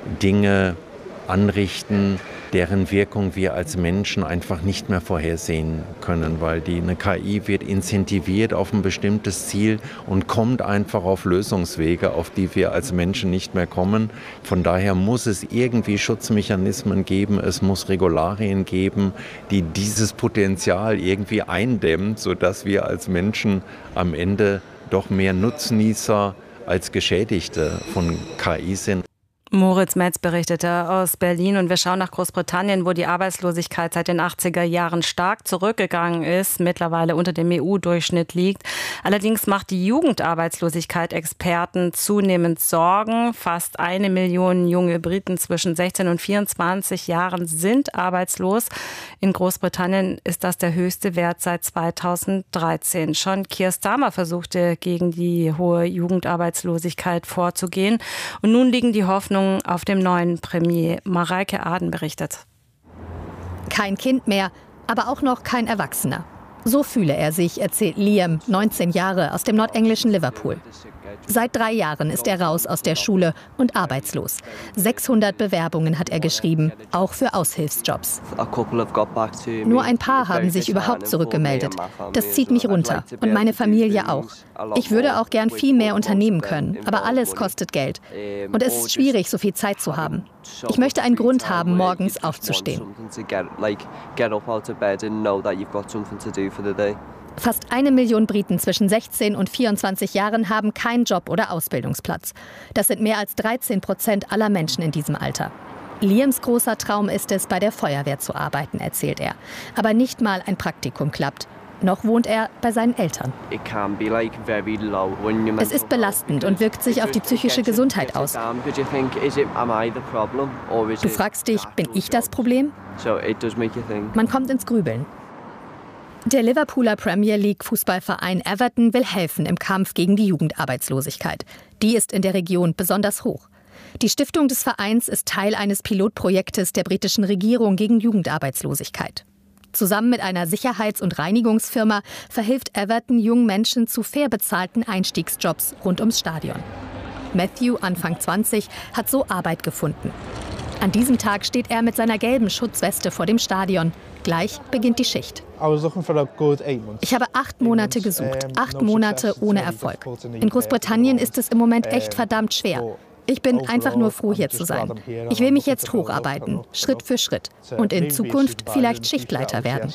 Speaker 20: Dinge anrichten, deren Wirkung wir als Menschen einfach nicht mehr vorhersehen können, weil eine KI wird incentiviert auf ein bestimmtes Ziel und kommt einfach auf Lösungswege, auf die wir als Menschen nicht mehr kommen. Von daher muss es irgendwie Schutzmechanismen geben, es muss Regularien geben, die dieses Potenzial irgendwie eindämmen, sodass wir als Menschen am Ende doch mehr Nutznießer als Geschädigte von KI sind.
Speaker 10: Moritz Metz berichtete aus Berlin und wir schauen nach Großbritannien, wo die Arbeitslosigkeit seit den 80er Jahren stark zurückgegangen ist, mittlerweile unter dem EU-Durchschnitt liegt. Allerdings macht die Jugendarbeitslosigkeit Experten zunehmend Sorgen. Fast 1 Million junge Briten zwischen 16 und 24 Jahren sind arbeitslos. In Großbritannien ist das der höchste Wert seit 2013. Schon Keir Starmer versuchte, gegen die hohe Jugendarbeitslosigkeit vorzugehen. Und nun liegen die Hoffnungen auf dem neuen Premier. Mareike Aden berichtet.
Speaker 21: Kein Kind mehr, aber auch noch kein Erwachsener. So fühle er sich, erzählt Liam, 19 Jahre, aus dem nordenglischen Liverpool. Seit 3 Jahren ist er raus aus der Schule und arbeitslos. 600 Bewerbungen hat er geschrieben, auch für Aushilfsjobs. Nur ein paar haben sich überhaupt zurückgemeldet. Das zieht mich runter und meine Familie auch. Ich würde auch gern viel mehr unternehmen können, aber alles kostet Geld. Und es ist schwierig, so viel Zeit zu haben. Ich möchte einen Grund haben, morgens aufzustehen. Fast 1 Million Briten zwischen 16 und 24 Jahren haben keinen Job oder Ausbildungsplatz. Das sind mehr als 13% aller Menschen in diesem Alter. Liams großer Traum ist es, bei der Feuerwehr zu arbeiten, erzählt er. Aber nicht mal ein Praktikum klappt. Noch wohnt er bei seinen Eltern. Es ist belastend und wirkt sich auf die psychische Gesundheit aus. Du fragst dich, bin ich das Problem? Man kommt ins Grübeln. Der Liverpooler Premier League Fußballverein Everton will helfen im Kampf gegen die Jugendarbeitslosigkeit. Die ist in der Region besonders hoch. Die Stiftung des Vereins ist Teil eines Pilotprojektes der britischen Regierung gegen Jugendarbeitslosigkeit. Zusammen mit einer Sicherheits- und Reinigungsfirma verhilft Everton jungen Menschen zu fair bezahlten Einstiegsjobs rund ums Stadion. Matthew, Anfang 20, hat so Arbeit gefunden. An diesem Tag steht er mit seiner gelben Schutzweste vor dem Stadion. Gleich beginnt die Schicht. Ich habe 8 Monate gesucht, 8 Monate ohne Erfolg. In Großbritannien ist es im Moment echt verdammt schwer. Ich bin einfach nur froh, hier zu sein. Ich will mich jetzt hocharbeiten, Schritt für Schritt. Und in Zukunft vielleicht Schichtleiter werden.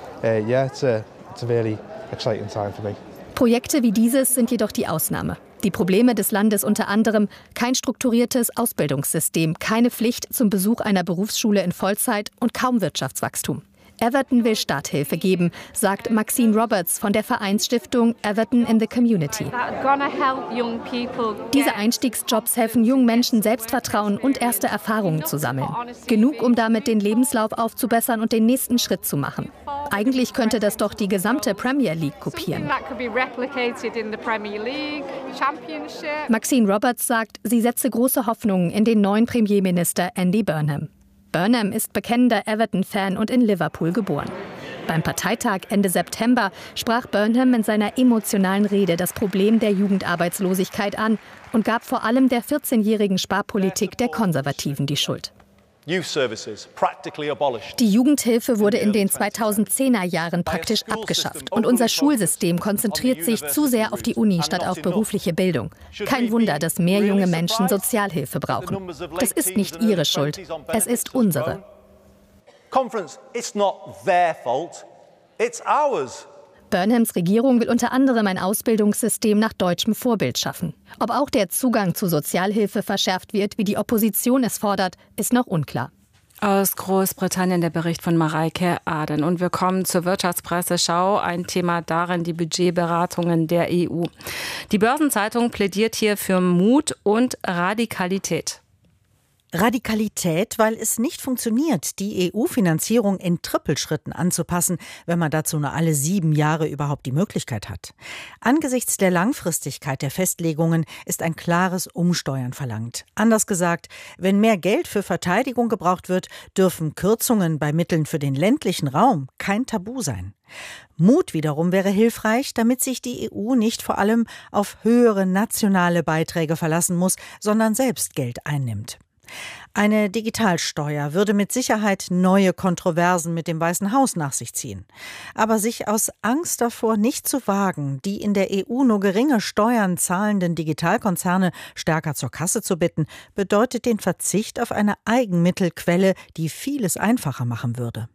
Speaker 21: Projekte wie dieses sind jedoch die Ausnahme. Die Probleme des Landes unter anderem: kein strukturiertes Ausbildungssystem, keine Pflicht zum Besuch einer Berufsschule in Vollzeit und kaum Wirtschaftswachstum. Everton will Starthilfe geben, sagt Maxine Roberts von der Vereinsstiftung Everton in the Community. Diese Einstiegsjobs helfen jungen Menschen, Selbstvertrauen und erste Erfahrungen zu sammeln. Genug, um damit den Lebenslauf aufzubessern und den nächsten Schritt zu machen. Eigentlich könnte das doch die gesamte Premier League kopieren. Maxine Roberts sagt, sie setze große Hoffnungen in den neuen Premierminister Andy Burnham. Burnham ist bekennender Everton-Fan und in Liverpool geboren. Beim Parteitag Ende September sprach Burnham in seiner emotionalen Rede das Problem der Jugendarbeitslosigkeit an und gab vor allem der 14-jährigen Sparpolitik der Konservativen die Schuld. Die Jugendhilfe wurde in den 2010er Jahren praktisch abgeschafft und unser Schulsystem konzentriert sich zu sehr auf die Uni statt auf berufliche Bildung. Kein Wunder, dass mehr junge Menschen Sozialhilfe brauchen. Das ist nicht ihre Schuld, es ist unsere. Burnhams Regierung will unter anderem ein Ausbildungssystem nach deutschem Vorbild schaffen. Ob auch der Zugang zu Sozialhilfe verschärft wird, wie die Opposition es fordert, ist noch unklar.
Speaker 10: Aus Großbritannien der Bericht von Mareike Aden. Und wir kommen zur Wirtschaftspresseschau. Ein Thema darin die Budgetberatungen der EU. Die Börsenzeitung plädiert hier für Mut und Radikalität.
Speaker 4: Radikalität, weil es nicht funktioniert, die EU-Finanzierung in Trippelschritten anzupassen, wenn man dazu nur alle 7 Jahre überhaupt die Möglichkeit hat. Angesichts der Langfristigkeit der Festlegungen ist ein klares Umsteuern verlangt. Anders gesagt, wenn mehr Geld für Verteidigung gebraucht wird, dürfen Kürzungen bei Mitteln für den ländlichen Raum kein Tabu sein. Mut wiederum wäre hilfreich, damit sich die EU nicht vor allem auf höhere nationale Beiträge verlassen muss, sondern selbst Geld einnimmt. Eine Digitalsteuer würde mit Sicherheit neue Kontroversen mit dem Weißen Haus nach sich ziehen. Aber sich aus Angst davor nicht zu wagen, die in der EU nur geringe Steuern zahlenden Digitalkonzerne stärker zur Kasse zu bitten, bedeutet den Verzicht auf eine Eigenmittelquelle, die vieles einfacher machen würde.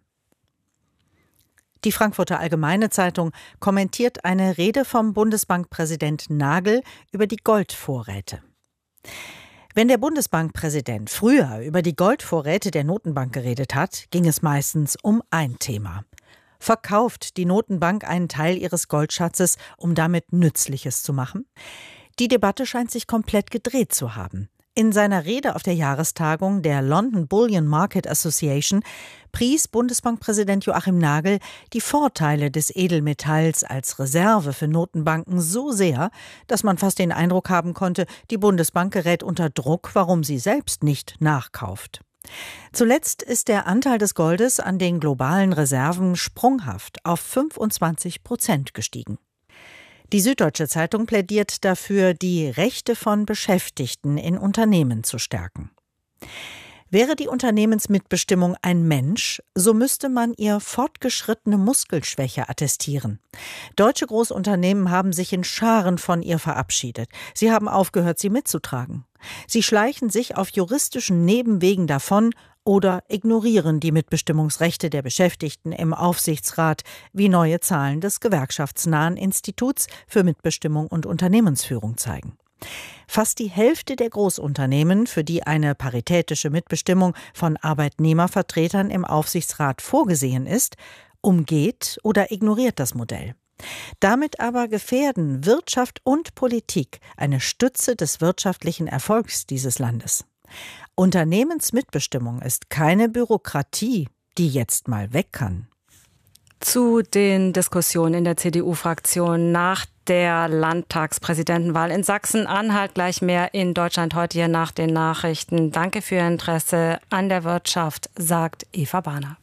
Speaker 4: Die Frankfurter Allgemeine Zeitung kommentiert eine Rede vom Bundesbankpräsident Nagel über die Goldvorräte. Wenn der Bundesbankpräsident früher über die Goldvorräte der Notenbank geredet hat, ging es meistens um ein Thema. Verkauft die Notenbank einen Teil ihres Goldschatzes, um damit Nützliches zu machen? Die Debatte scheint sich komplett gedreht zu haben. In seiner Rede auf der Jahrestagung der London Bullion Market Association pries Bundesbankpräsident Joachim Nagel die Vorteile des Edelmetalls als Reserve für Notenbanken so sehr, dass man fast den Eindruck haben konnte, die Bundesbank gerät unter Druck, warum sie selbst nicht nachkauft. Zuletzt ist der Anteil des Goldes an den globalen Reserven sprunghaft auf 25% gestiegen. Die Süddeutsche Zeitung plädiert dafür, die Rechte von Beschäftigten in Unternehmen zu stärken. Wäre die Unternehmensmitbestimmung ein Mensch, so müsste man ihr fortgeschrittene Muskelschwäche attestieren. Deutsche Großunternehmen haben sich in Scharen von ihr verabschiedet. Sie haben aufgehört, sie mitzutragen. Sie schleichen sich auf juristischen Nebenwegen davon oder ignorieren die Mitbestimmungsrechte der Beschäftigten im Aufsichtsrat, wie neue Zahlen des gewerkschaftsnahen Instituts für Mitbestimmung und Unternehmensführung zeigen. Fast die Hälfte der Großunternehmen, für die eine paritätische Mitbestimmung von Arbeitnehmervertretern im Aufsichtsrat vorgesehen ist, umgeht oder ignoriert das Modell. Damit aber gefährden Wirtschaft und Politik eine Stütze des wirtschaftlichen Erfolgs dieses Landes. Unternehmensmitbestimmung ist keine Bürokratie, die jetzt mal weg kann.
Speaker 10: Zu den Diskussionen in der CDU-Fraktion nach der Landtagspräsidentenwahl in Sachsen-Anhalt gleich mehr in Deutschland heute hier nach den Nachrichten. Danke für Ihr Interesse an der Wirtschaft, sagt Eva Bahner.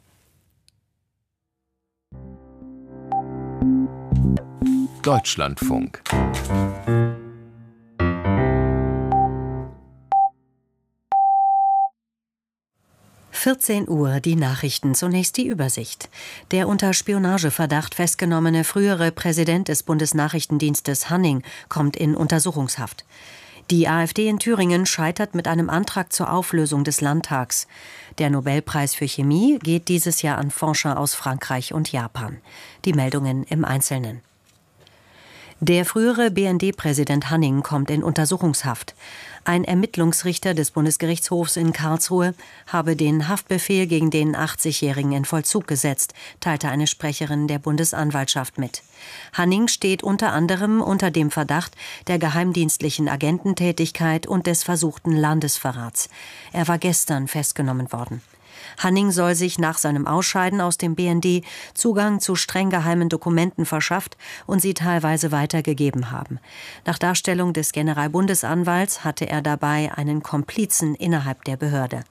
Speaker 9: Deutschlandfunk.
Speaker 8: Uhr, die Nachrichten, zunächst die Übersicht. Der unter Spionageverdacht festgenommene frühere Präsident des Bundesnachrichtendienstes Hanning kommt in Untersuchungshaft. Die AfD in Thüringen scheitert mit einem Antrag zur Auflösung des Landtags. Der Nobelpreis für Chemie geht dieses Jahr an Forscher aus Frankreich und Japan. Die Meldungen im Einzelnen. Der frühere BND-Präsident Hanning kommt in Untersuchungshaft. Ein Ermittlungsrichter des Bundesgerichtshofs in Karlsruhe habe den Haftbefehl gegen den 80-Jährigen in Vollzug gesetzt, teilte eine Sprecherin der Bundesanwaltschaft mit. Hanning steht unter anderem unter dem Verdacht der geheimdienstlichen Agententätigkeit und des versuchten Landesverrats. Er war gestern festgenommen worden. Hanning soll sich nach seinem Ausscheiden aus dem BND Zugang zu streng geheimen Dokumenten verschafft und sie teilweise weitergegeben haben. Nach Darstellung des Generalbundesanwalts hatte er dabei einen Komplizen innerhalb der Behörde.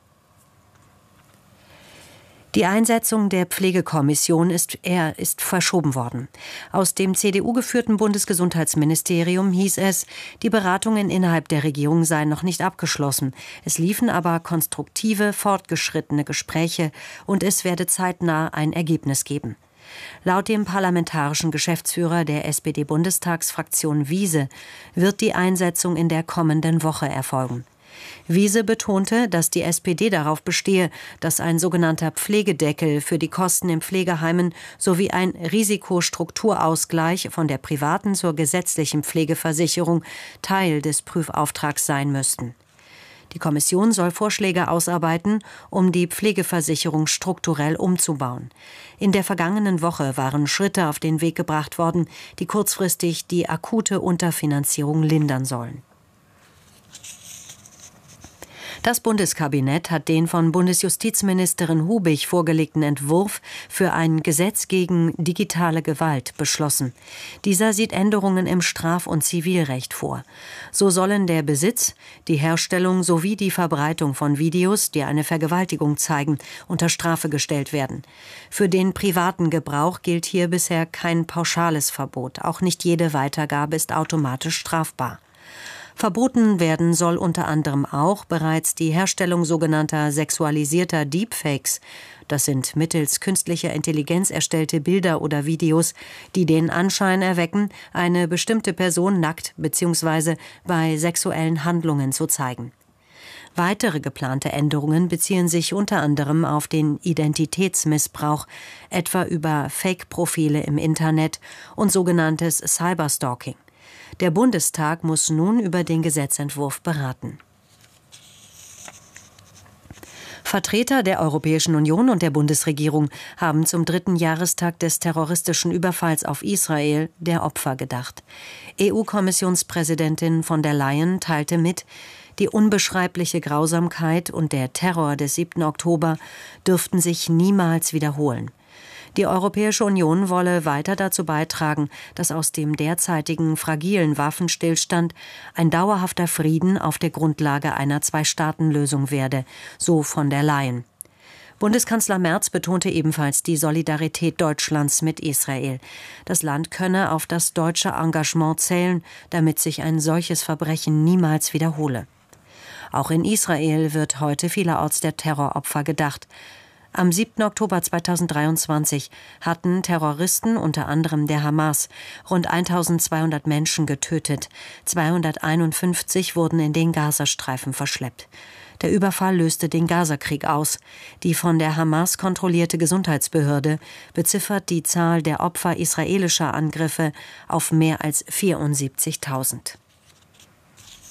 Speaker 8: Die Einsetzung der Pflegekommission ist verschoben worden. Aus dem CDU-geführten Bundesgesundheitsministerium hieß es, die Beratungen innerhalb der Regierung seien noch nicht abgeschlossen. Es liefen aber konstruktive, fortgeschrittene Gespräche und es werde zeitnah ein Ergebnis geben. Laut dem parlamentarischen Geschäftsführer der SPD-Bundestagsfraktion Wiese wird die Einsetzung in der kommenden Woche erfolgen. Wiese betonte, dass die SPD darauf bestehe, dass ein sogenannter Pflegedeckel für die Kosten in Pflegeheimen sowie ein Risikostrukturausgleich von der privaten zur gesetzlichen Pflegeversicherung Teil des Prüfauftrags sein müssten. Die Kommission soll Vorschläge ausarbeiten, um die Pflegeversicherung strukturell umzubauen. In der vergangenen Woche waren Schritte auf den Weg gebracht worden, die kurzfristig die akute Unterfinanzierung lindern sollen. Das Bundeskabinett hat den von Bundesjustizministerin Hubig vorgelegten Entwurf für ein Gesetz gegen digitale Gewalt beschlossen. Dieser sieht Änderungen im Straf- und Zivilrecht vor. So sollen der Besitz, die Herstellung sowie die Verbreitung von Videos, die eine Vergewaltigung zeigen, unter Strafe gestellt werden. Für den privaten Gebrauch gilt hier bisher kein pauschales Verbot. Auch nicht jede Weitergabe ist automatisch strafbar. Verboten werden soll unter anderem auch bereits die Herstellung sogenannter sexualisierter Deepfakes. Das sind mittels künstlicher Intelligenz erstellte Bilder oder Videos, die den Anschein erwecken, eine bestimmte Person nackt bzw. bei sexuellen Handlungen zu zeigen. Weitere geplante Änderungen beziehen sich unter anderem auf den Identitätsmissbrauch, etwa über Fake-Profile im Internet und sogenanntes Cyberstalking. Der Bundestag muss nun über den Gesetzentwurf beraten. Vertreter der Europäischen Union und der Bundesregierung haben zum 3. Jahrestag des terroristischen Überfalls auf Israel der Opfer gedacht. EU-Kommissionspräsidentin von der Leyen teilte mit, die unbeschreibliche Grausamkeit und der Terror des 7. Oktober dürften sich niemals wiederholen. Die Europäische Union wolle weiter dazu beitragen, dass aus dem derzeitigen fragilen Waffenstillstand ein dauerhafter Frieden auf der Grundlage einer Zwei-Staaten-Lösung werde, so von der Leyen. Bundeskanzler Merz betonte ebenfalls die Solidarität Deutschlands mit Israel. Das Land könne auf das deutsche Engagement zählen, damit sich ein solches Verbrechen niemals wiederhole. Auch in Israel wird heute vielerorts der Terroropfer gedacht. Am 7. Oktober 2023 hatten Terroristen, unter anderem der Hamas, rund 1200 Menschen getötet. 251 wurden in den Gazastreifen verschleppt. Der Überfall löste den Gazakrieg aus. Die von der Hamas kontrollierte Gesundheitsbehörde beziffert die Zahl der Opfer israelischer Angriffe auf mehr als 74.000.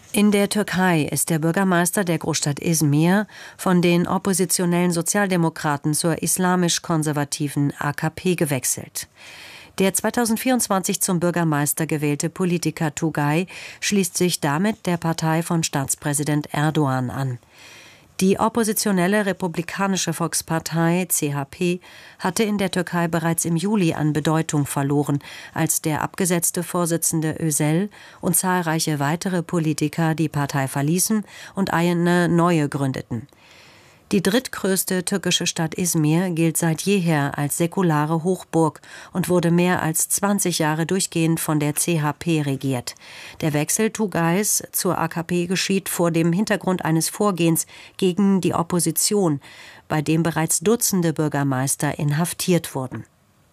Speaker 8: In der Türkei ist der Bürgermeister der Großstadt Izmir von den oppositionellen Sozialdemokraten zur islamisch-konservativen AKP gewechselt. Der 2024 zum Bürgermeister gewählte Politiker Tugay schließt sich damit der Partei von Staatspräsident Erdogan an. Die oppositionelle Republikanische Volkspartei CHP hatte in der Türkei bereits im Juli an Bedeutung verloren, als der abgesetzte Vorsitzende Özel und zahlreiche weitere Politiker die Partei verließen und eine neue gründeten. Die drittgrößte türkische Stadt Izmir gilt seit jeher als säkulare Hochburg und wurde mehr als 20 Jahre durchgehend von der CHP regiert. Der Wechsel Tugays zur AKP geschieht vor dem Hintergrund eines Vorgehens gegen die Opposition, bei dem bereits Dutzende Bürgermeister inhaftiert wurden.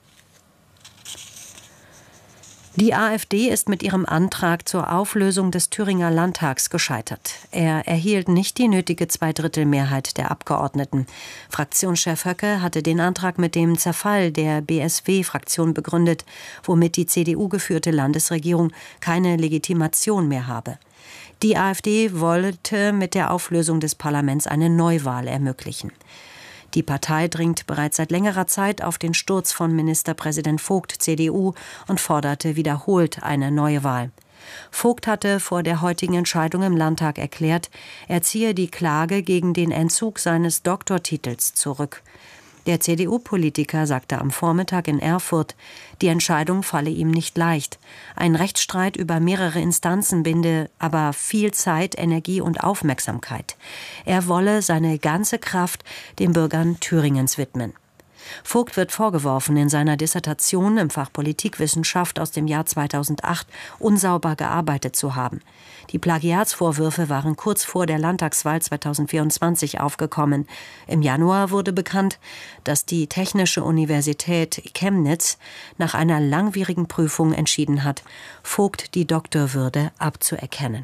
Speaker 8: Die AfD ist mit ihrem Antrag zur Auflösung des Thüringer Landtags gescheitert. Er erhielt nicht die nötige 2/3-Mehrheit der Abgeordneten. Fraktionschef Höcke hatte den Antrag mit dem Zerfall der BSW-Fraktion begründet, womit die CDU-geführte Landesregierung keine Legitimation mehr habe. Die AfD wollte mit der Auflösung des Parlaments eine Neuwahl ermöglichen. Die Partei dringt bereits seit längerer Zeit auf den Sturz von Ministerpräsident Vogt, CDU, und forderte wiederholt eine neue Wahl. Vogt hatte vor der heutigen Entscheidung im Landtag erklärt, er ziehe die Klage gegen den Entzug seines Doktortitels zurück. Der CDU-Politiker sagte am Vormittag in Erfurt, die Entscheidung falle ihm nicht leicht. Ein Rechtsstreit über mehrere Instanzen binde aber viel Zeit, Energie und Aufmerksamkeit. Er wolle seine ganze Kraft den Bürgern Thüringens widmen. Vogt wird vorgeworfen, in seiner Dissertation im Fach Politikwissenschaft aus dem Jahr 2008 unsauber gearbeitet zu haben. Die Plagiatsvorwürfe waren kurz vor der Landtagswahl 2024 aufgekommen. Im Januar wurde bekannt, dass die Technische Universität Chemnitz nach einer langwierigen Prüfung entschieden hat, Vogt die Doktorwürde abzuerkennen.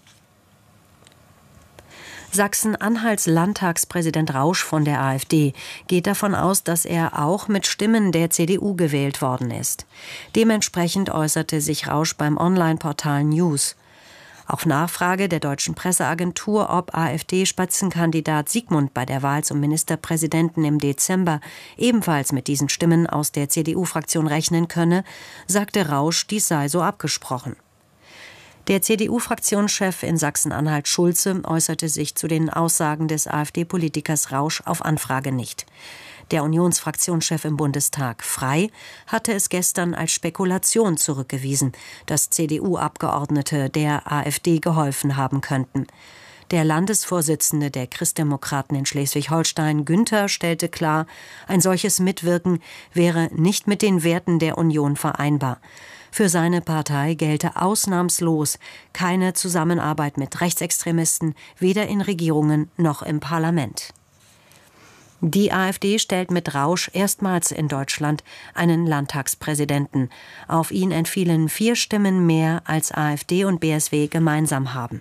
Speaker 8: Sachsen-Anhalts Landtagspräsident Rausch von der AfD geht davon aus, dass er auch mit Stimmen der CDU gewählt worden ist. Dementsprechend äußerte sich Rausch beim Online-Portal News. Auf Nachfrage der deutschen Presseagentur, ob AfD-Spitzenkandidat Siegmund bei der Wahl zum Ministerpräsidenten im Dezember ebenfalls mit diesen Stimmen aus der CDU-Fraktion rechnen könne, sagte Rausch, dies sei so abgesprochen. Der CDU-Fraktionschef in Sachsen-Anhalt Schulze äußerte sich zu den Aussagen des AfD-Politikers Rausch auf Anfrage nicht. Der Unionsfraktionschef im Bundestag Frey hatte es gestern als Spekulation zurückgewiesen, dass CDU-Abgeordnete der AfD geholfen haben könnten. Der Landesvorsitzende der Christdemokraten in Schleswig-Holstein, Günther, stellte klar, ein solches Mitwirken wäre nicht mit den Werten der Union vereinbar. Für seine Partei gelte ausnahmslos keine Zusammenarbeit mit Rechtsextremisten, weder in Regierungen noch im Parlament. Die AfD stellt mit Rausch erstmals in Deutschland einen Landtagspräsidenten. Auf ihn entfielen 4 Stimmen mehr, als AfD und BSW gemeinsam haben.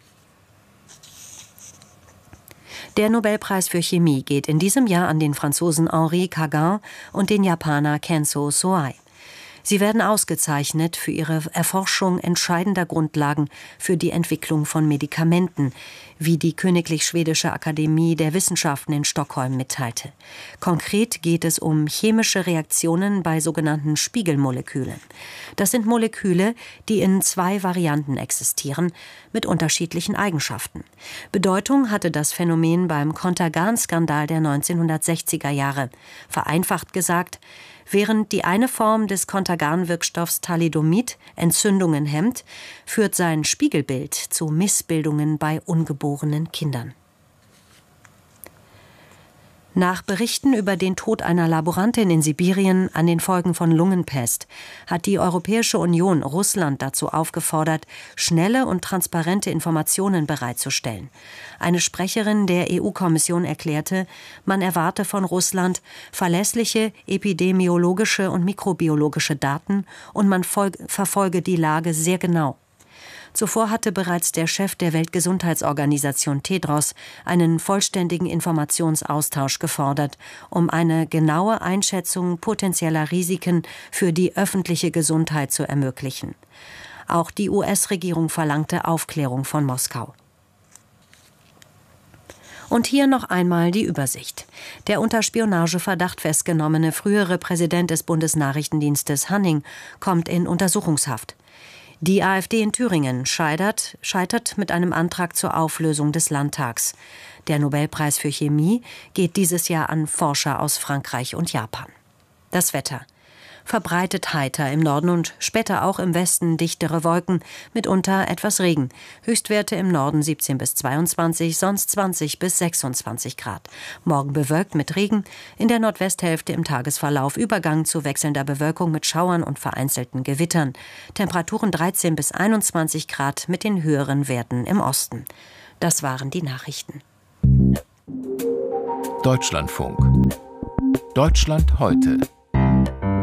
Speaker 8: Der Nobelpreis für Chemie geht in diesem Jahr an den Franzosen Henri Cagin und den Japaner Kenzo Soai. Sie werden ausgezeichnet für ihre Erforschung entscheidender Grundlagen für die Entwicklung von Medikamenten, wie die Königlich Schwedische Akademie der Wissenschaften in Stockholm mitteilte. Konkret geht es um chemische Reaktionen bei sogenannten Spiegelmolekülen. Das sind Moleküle, die in 2 Varianten existieren, mit unterschiedlichen Eigenschaften. Bedeutung hatte das Phänomen beim Contergan-Skandal der 1960er Jahre. Vereinfacht gesagt, während die eine Form des Contergan-Wirkstoffs Thalidomid Entzündungen hemmt, führt sein Spiegelbild zu Missbildungen bei ungeborenen Kindern. Nach Berichten über den Tod einer Laborantin in Sibirien an den Folgen von Lungenpest hat die Europäische Union Russland dazu aufgefordert, schnelle und transparente Informationen bereitzustellen. Eine Sprecherin der EU-Kommission erklärte, man erwarte von Russland verlässliche epidemiologische und mikrobiologische Daten und man verfolge die Lage sehr genau. Zuvor hatte bereits der Chef der Weltgesundheitsorganisation Tedros einen vollständigen Informationsaustausch gefordert, um eine genaue Einschätzung potenzieller Risiken für die öffentliche Gesundheit zu ermöglichen. Auch die US-Regierung verlangte Aufklärung von Moskau. Und hier noch einmal die Übersicht. Der unter Spionageverdacht festgenommene frühere Präsident des Bundesnachrichtendienstes Hanning kommt in Untersuchungshaft. Die AfD in Thüringen scheitert mit einem Antrag zur Auflösung des Landtags. Der Nobelpreis für Chemie geht dieses Jahr an Forscher aus Frankreich und Japan. Das Wetter. Verbreitet heiter im Norden und später auch im Westen dichtere Wolken, mitunter etwas Regen. Höchstwerte im Norden 17 bis 22, sonst 20 bis 26 Grad. Morgen bewölkt mit Regen, in der Nordwesthälfte im Tagesverlauf Übergang zu wechselnder Bewölkung mit Schauern und vereinzelten Gewittern. Temperaturen 13 bis 21 Grad mit den höheren Werten im Osten. Das waren die Nachrichten.
Speaker 9: Deutschlandfunk. Deutschland heute.